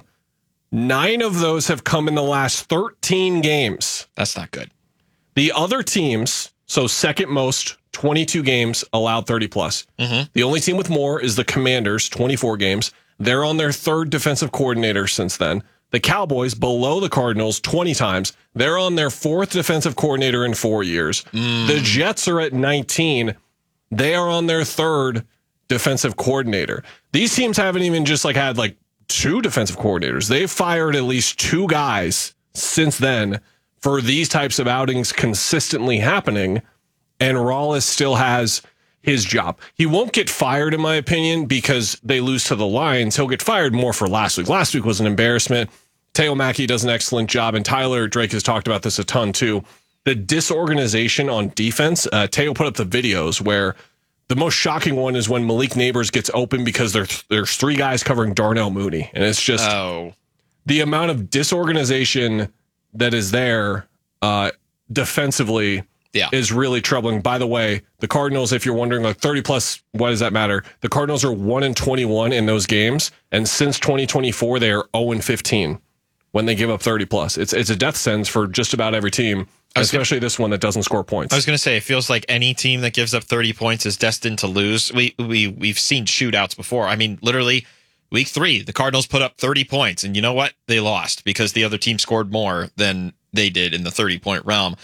Nine of those have come in the last thirteen games. That's not good. The other teams, so second most, twenty-two games, allowed thirty plus. Mm-hmm. The only team with more is the Commanders, twenty-four games. They're on their third defensive coordinator since then. The Cowboys, below the Cardinals, twenty times. They're on their fourth defensive coordinator in four years. Mm. The Jets are at nineteen. They are on their third defensive coordinator. These teams haven't even just like had like two defensive coordinators. They've fired at least two guys since then for these types of outings consistently happening. And Rallis still has his job. He won't get fired, in my opinion, because they lose to the Lions. He'll get fired more for last week. Last week was an embarrassment. Teo Mackey does an excellent job, and Tyler Drake has talked about this a ton too. The disorganization on defense. Uh, Teo put up the videos where the most shocking one is when Malik Neighbors gets open because there, there's three guys covering Darnell Mooney, and it's just oh. the amount of disorganization that is there uh, defensively. Yeah. Is really troubling. By the way, the Cardinals, if you're wondering, like thirty plus, why does that matter? The Cardinals are one and twenty-one in those games, and since twenty twenty-four, they are zero and fifteen when they give up thirty plus. It's it's a death sentence for just about every team, especially gonna, this one that doesn't score points. I was going to say, it feels like any team that gives up thirty points is destined to lose. We we we've seen shootouts before. I mean, literally, week three, the Cardinals put up thirty points, and you know what? They lost because the other team scored more than they did in the thirty point realm.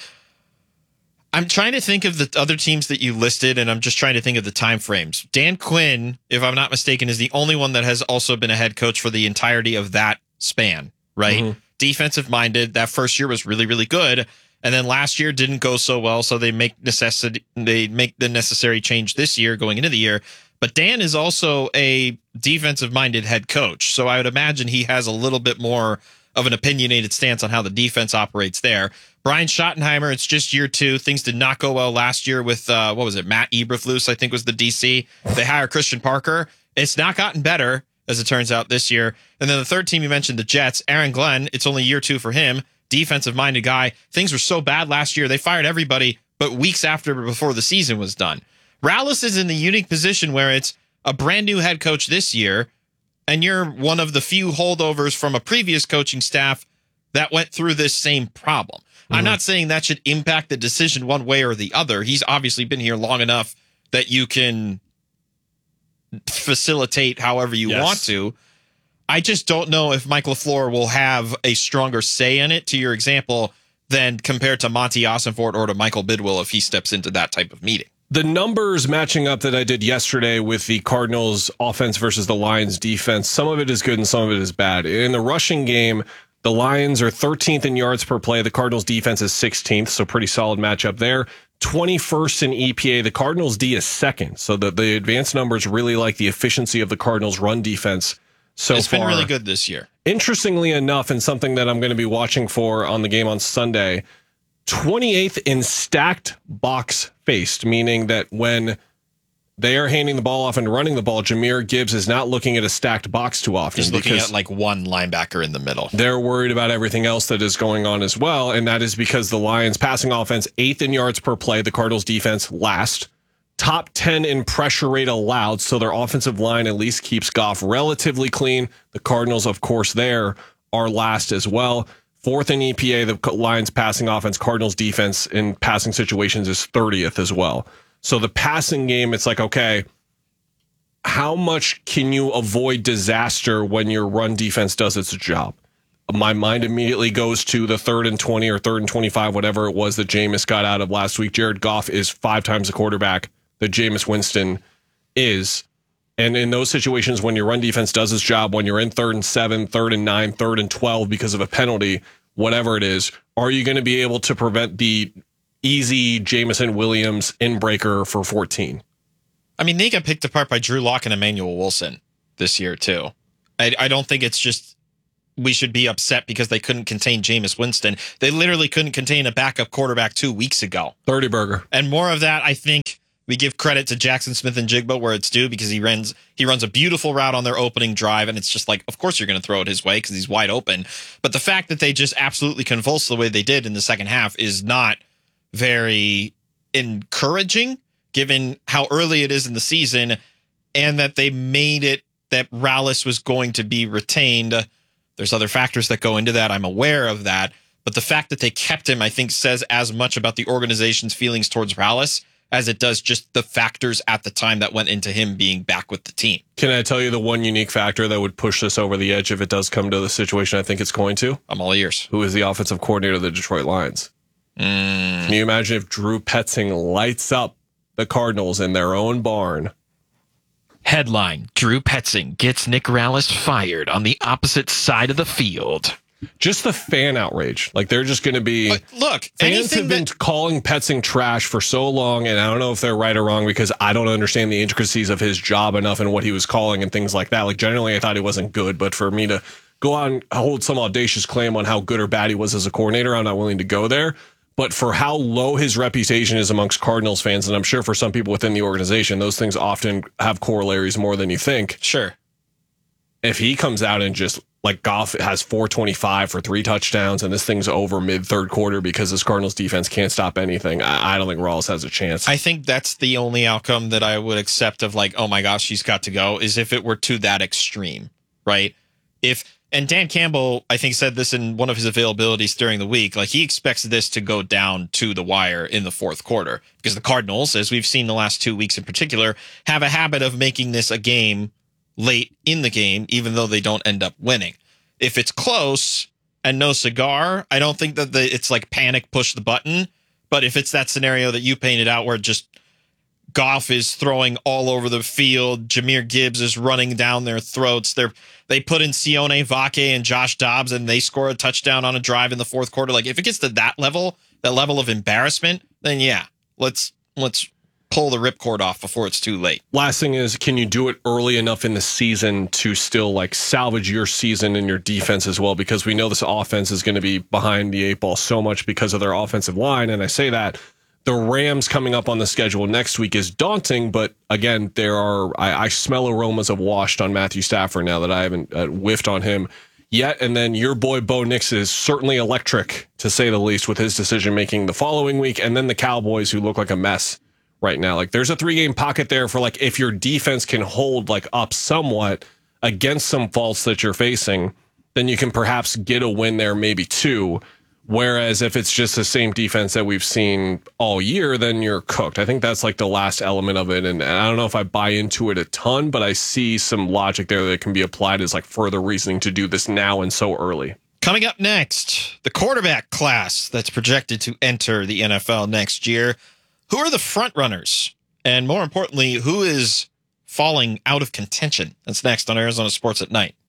I'm trying to think of the other teams that you listed, and I'm just trying to think of the time frames. Dan Quinn, if I'm not mistaken, is the only one that has also been a head coach for the entirety of that span, right? Mm-hmm. Defensive minded. That first year was really, really good, and then last year didn't go so well, so they make necessity they make the necessary change this year going into the year. But Dan is also a defensive minded head coach, so I would imagine he has a little bit more of an opinionated stance on how the defense operates there. Brian Schottenheimer, it's just year two. Things did not go well last year with, uh, what was it, Matt Eberflus, I think was the D C. They hire Christian Parker. It's not gotten better, as it turns out, this year. And then the third team you mentioned, the Jets, Aaron Glenn, it's only year two for him. Defensive-minded guy. Things were so bad last year, they fired everybody, but weeks after, before the season was done. Rallis is in the unique position where it's a brand new head coach this year, and you're one of the few holdovers from a previous coaching staff that went through this same problem. Mm-hmm. I'm not saying that should impact the decision one way or the other. He's obviously been here long enough that you can facilitate however you yes. want to. I just don't know if Mike LaFleur will have a stronger say in it, to your example, than compared to Monty Ossenfort or to Michael Bidwell if he steps into that type of meeting. The numbers matching up that I did yesterday with the Cardinals offense versus the Lions defense, some of it is good and some of it is bad. In the rushing game, the Lions are thirteenth in yards per play. The Cardinals defense is sixteenth, so pretty solid matchup there. twenty-first in E P A. The Cardinals D is second, so the, the advanced numbers really like the efficiency of the Cardinals run defense so it's far. It's been really good this year. Interestingly enough, and something that I'm going to be watching for on the game on Sunday, twenty-eighth in stacked box faced, meaning that when they are handing the ball off and running the ball, Jahmyr Gibbs is not looking at a stacked box too often. He's looking at like one linebacker in the middle. They're worried about everything else that is going on as well, and that is because the Lions passing offense, eighth in yards per play, the Cardinals defense last, top ten in pressure rate allowed, so their offensive line at least keeps Goff relatively clean. The Cardinals, of course, there are last as well. Fourth in E P A, the Lions passing offense, Cardinals defense in passing situations is thirtieth as well. So the passing game, it's like, okay, how much can you avoid disaster when your run defense does its job? My mind immediately goes to the third and twenty or third and twenty-five, whatever it was that Jameis got out of last week. Jared Goff is five times the quarterback that Jameis Winston is. And in those situations, when your run defense does its job, when you're in third and seven, third and nine, third and twelve because of a penalty, whatever it is, are you going to be able to prevent the easy Jamison Williams inbreaker for fourteen? I mean, they got picked apart by Drew Lock and Emmanuel Wilson this year, too. I, I don't think it's just we should be upset because they couldn't contain Jameis Winston. They literally couldn't contain a backup quarterback two weeks ago. thirty burger. And more of that, I think we give credit to Jackson Smith and Jigba where it's due because he runs he runs a beautiful route on their opening drive, and it's just like, of course you're going to throw it his way because he's wide open. But the fact that they just absolutely convulsed the way they did in the second half is not very encouraging, given how early it is in the season, and that they made it that Rallis was going to be retained. There's other factors that go into that. I'm aware of that. But the fact that they kept him, I think, says as much about the organization's feelings towards Rallis as it does just the factors at the time that went into him being back with the team. Can I tell you the one unique factor that would push this over the edge if it does come to the situation I think it's going to? I'm all ears. Who is the offensive coordinator of the Detroit Lions? Mm. Can you imagine if Drew Petzing lights up the Cardinals in their own barn? Headline, Drew Petzing gets Nick Rallis fired on the opposite side of the field. Just the fan outrage. Like, they're just going to be... But look, fans have been that, calling Petzing trash for so long, and I don't know if they're right or wrong because I don't understand the intricacies of his job enough and what he was calling and things like that. Like, generally, I thought he wasn't good, but for me to go out and hold some audacious claim on how good or bad he was as a coordinator, I'm not willing to go there. But for how low his reputation is amongst Cardinals fans, and I'm sure for some people within the organization, those things often have corollaries more than you think. Sure. If he comes out and just, like, Goff has four twenty-five for three touchdowns, and this thing's over mid-third quarter because this Cardinals defense can't stop anything, I, I don't think Rallis has a chance. I think that's the only outcome that I would accept of, like, oh my gosh, she's got to go, is if it were to that extreme, right? If... And Dan Campbell, I think, said this in one of his availabilities during the week. Like, he expects this to go down to the wire in the fourth quarter because the Cardinals, as we've seen the last two weeks in particular, have a habit of making this a game late in the game, even though they don't end up winning. If it's close and no cigar, I don't think that the, it's like panic, push the button. But if it's that scenario that you painted out where just Goff is throwing all over the field, Jahmyr Gibbs is running down their throats, they're They put in Sione Vake and Josh Dobbs, and they score a touchdown on a drive in the fourth quarter. Like, if it gets to that level, that level of embarrassment, then yeah, let's let's pull the ripcord off before it's too late. Last thing is, can you do it early enough in the season to still, like, salvage your season and your defense as well? Because we know this offense is going to be behind the eight ball so much because of their offensive line, and I say that. The Rams coming up on the schedule next week is daunting, but again, there are I, I smell aromas of washed on Matthew Stafford now that I haven't uh, whiffed on him yet. And then your boy Bo Nix is certainly electric, to say the least, with his decision making the following week. And then the Cowboys, who look like a mess right now. Like, there's a three game pocket there for, like, if your defense can hold, like, up somewhat against some faults that you're facing, then you can perhaps get a win there, maybe two. Whereas if it's just the same defense that we've seen all year, then you're cooked. I think that's like the last element of it. And, and I don't know if I buy into it a ton, but I see some logic there that can be applied as like further reasoning to do this now and so early. Coming up next, the quarterback class that's projected to enter the N F L next year. Who are the front runners? And more importantly, who is falling out of contention? That's next on Arizona Sports at Night.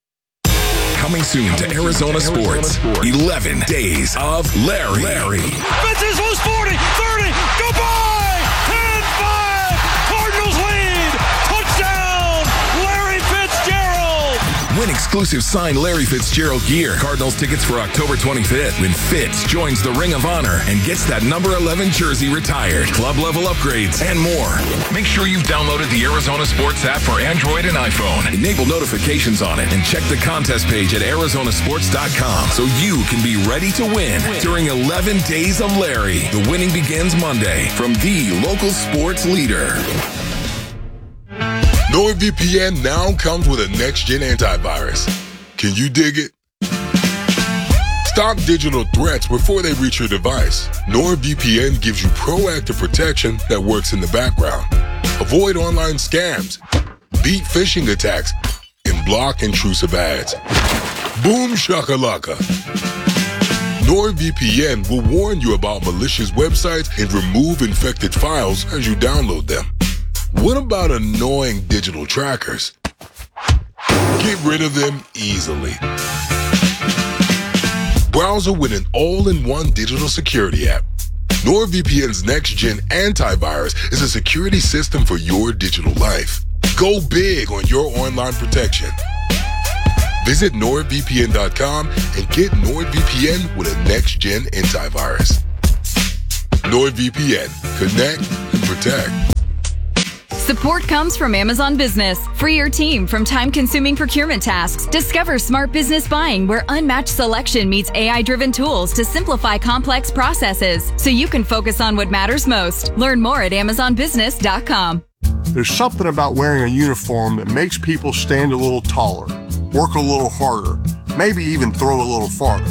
Coming soon to Arizona Sports, eleven Days of Larry. Larry. Fitz is loose, forty, thirty, goodbye! ten five, Cardinals lead! Touchdown, Larry Fitzgerald! Win exclusive signed Larry Fitzgerald gear. Cardinals tickets for October twenty-fifth when Fitz joins the Ring of Honor and gets that number eleven jersey retired. Club level upgrades and more. Make sure you've downloaded the Arizona Sports app for Android and iPhone. Enable notifications on it and check the contest page at Arizona Sports dot com so you can be ready to win during eleven Days of Larry. The winning begins Monday from the local sports leader. NordVPN now comes with a next-gen antivirus. Can you dig it? Stop digital threats before they reach your device. NordVPN gives you proactive protection that works in the background. Avoid online scams beat phishing attacks and block intrusive ads. Boom shakalaka. NordVPN will warn you about malicious websites and remove infected files as you download them. What about annoying digital trackers? Get rid of them easily. Browser with an all-in-one digital security app. NordVPN's next-gen antivirus is a security system for your digital life. Go big on your online protection. Visit nord V P N dot com and get NordVPN with a next-gen antivirus. NordVPN. Connect and protect. Support comes from Amazon Business. Free your team from time-consuming procurement tasks. Discover smart business buying where unmatched selection meets A I-driven tools to simplify complex processes so you can focus on what matters most. Learn more at amazon business dot com. There's something about wearing a uniform that makes people stand a little taller, work a little harder, maybe even throw a little farther.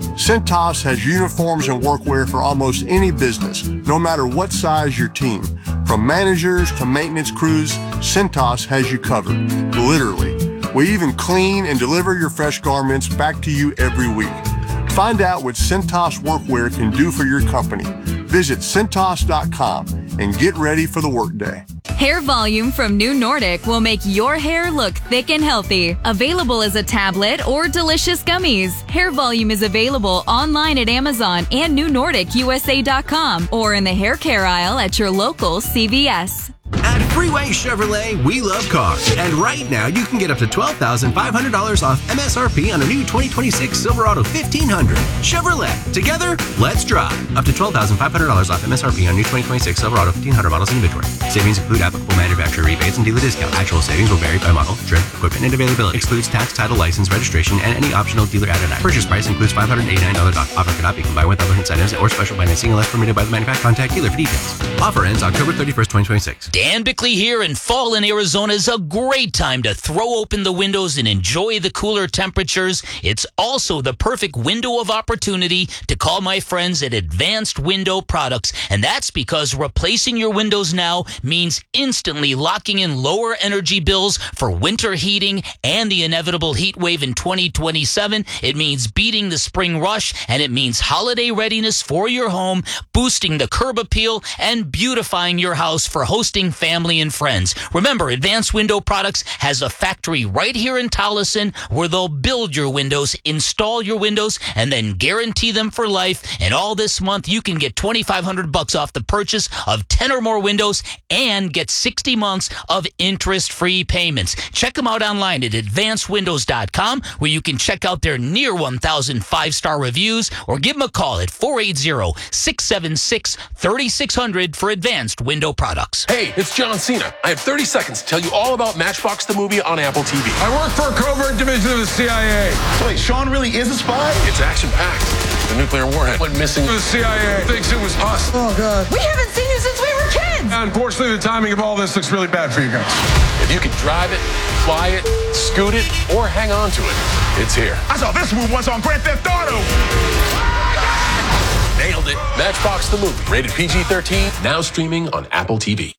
Cintas has uniforms and workwear for almost any business, no matter what size your team. From managers to maintenance crews, Cintas has you covered, literally. We even clean and deliver your fresh garments back to you every week. Find out what Cintas workwear can do for your company. Visit cintas dot com and get ready for the workday. Hair Volume from New Nordic will make your hair look thick and healthy. Available as a tablet or delicious gummies. Hair Volume is available online at Amazon and new nordic U S A dot com or in the hair care aisle at your local C V S. At Freeway Chevrolet, we love cars. And right now, you can get up to twelve thousand five hundred dollars off M S R P on a new twenty twenty-six Silverado fifteen hundred. Chevrolet, together, let's drive. Up to twelve thousand five hundred dollars off M S R P on new twenty twenty-six Silverado fifteen hundred models in inventory. Savings include applicable manufacturer rebates and dealer discount. Actual savings will vary by model, trim, equipment, and availability. Excludes tax, title, license, registration, and any optional dealer added item. Purchase price includes five hundred eighty-nine dollars off. Offer cannot be combined with other incentives or special financing unless permitted by the manufacturer. Contact dealer for details. Offer ends October thirty-first, twenty twenty-six. Dan Bickley here, and fall in Arizona is a great time to throw open the windows and enjoy the cooler temperatures. It's also the perfect window of opportunity to call my friends at Advanced Window Products, and that's because replacing your windows now means instantly locking in lower energy bills for winter heating and the inevitable heat wave in twenty twenty-seven. It means beating the spring rush, and it means holiday readiness for your home, boosting the curb appeal, and beautifying your house for hosting family and friends. Remember, Advanced Window Products has a factory right here in Tolleson where they'll build your windows, install your windows, and then guarantee them for life. And all this month, you can get twenty-five hundred bucks off the purchase of ten or more windows and get sixty months of interest-free payments. Check them out online at advanced windows dot com where you can check out their near one thousand five-star reviews, or give them a call at four eight zero, six seven six, three six zero zero for Advanced Window Products. Hey, it's John Cena. I have thirty seconds to tell you all about Matchbox the movie on Apple T V. I work for a covert division of the C I A. So wait, Sean really is a spy? It's action-packed. The nuclear warhead went missing. The C I A thinks it was us. Oh, God. We haven't seen you since we were kids. Unfortunately, the timing of all this looks really bad for you guys. If you can drive it, fly it, scoot it, or hang on to it, it's here. I saw this move once on Grand Theft Auto. Nailed it. Matchbox the movie. Rated P G thirteen. Now streaming on Apple T V.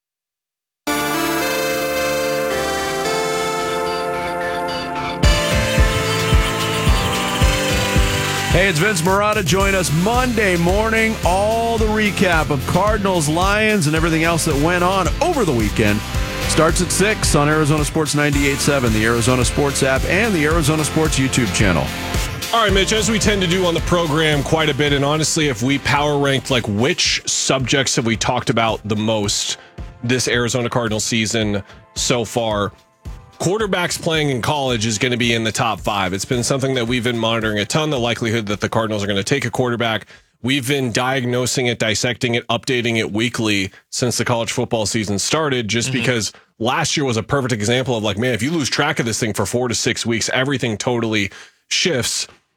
Hey, it's Vince Marotta. Join us Monday morning. All the recap of Cardinals, Lions, and everything else that went on over the weekend starts at six on Arizona Sports ninety-eight point seven, the Arizona Sports app, and the Arizona Sports YouTube channel. All right, Mitch, as we tend to do on the program quite a bit, and honestly, if we power ranked, like, which subjects have we talked about the most this Arizona Cardinals season so far, quarterbacks playing in college is going to be in the top five. It's been something that we've been monitoring a ton, the likelihood that the Cardinals are going to take a quarterback. We've been diagnosing it, dissecting it, updating it weekly since the college football season started, just mm-hmm. because last year was a perfect example of, like, man, if you lose track of this thing for four to six weeks, everything totally shifts.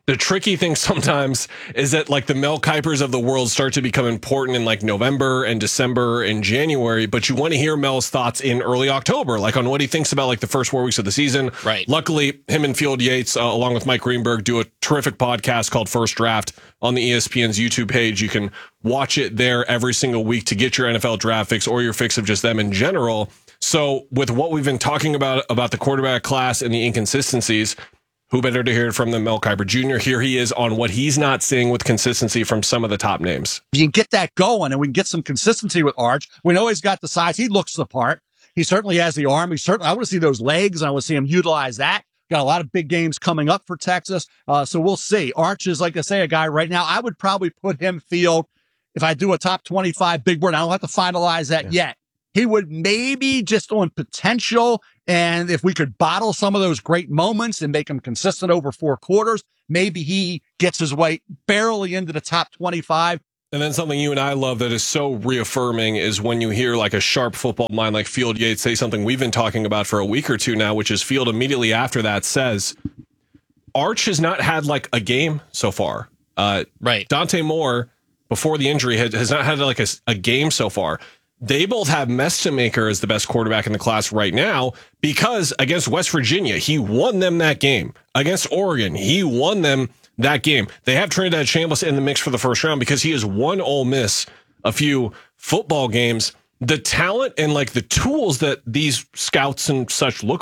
The tricky thing sometimes is that like the Mel Kipers of the world start to become important in like November and December and January, but you want to hear Mel's thoughts in early October, like on what he thinks about like the first four weeks of the season. Right. Luckily, him and Field Yates, uh, along with Mike Greenberg, do a terrific podcast called First Draft on the E S P N's YouTube page. You can watch it there every single week to get your N F L draft fix or your fix of just them in general. So with what we've been talking about, about the quarterback class and the inconsistencies, who better to hear it from than Mel Kiper Junior? Here he is on what he's not seeing with consistency from some of the top names. You can get that going, and we can get some consistency with Arch. We know he's got the size. He looks the part. He certainly has the arm. He certainly, I want to see those legs. I want to see him utilize that. Got a lot of big games coming up for Texas. Uh, so we'll see. Arch is, like I say, a guy right now. I would probably put him field if I do a top twenty-five big board. I don't have to finalize that yeah. yet. He would maybe just on potential, and if we could bottle some of those great moments and make him consistent over four quarters, maybe he gets his way barely into the top twenty-five. And then something you and I love that is so reaffirming is when you hear like a sharp football mind like Field Yates say something we've been talking about for a week or two now, which is Field immediately after that says, Arch has not had like a game so far. Uh, right. Dante Moore, before the injury, has, has not had like a, a game so far. They both have Mestemaker as the best quarterback in the class right now because against West Virginia, he won them that game. Against Oregon, he won them that game. They have Trinidad Chambliss in the mix for the first round because he has won Ole Miss a few football games. The talent and like the tools that these scouts and such look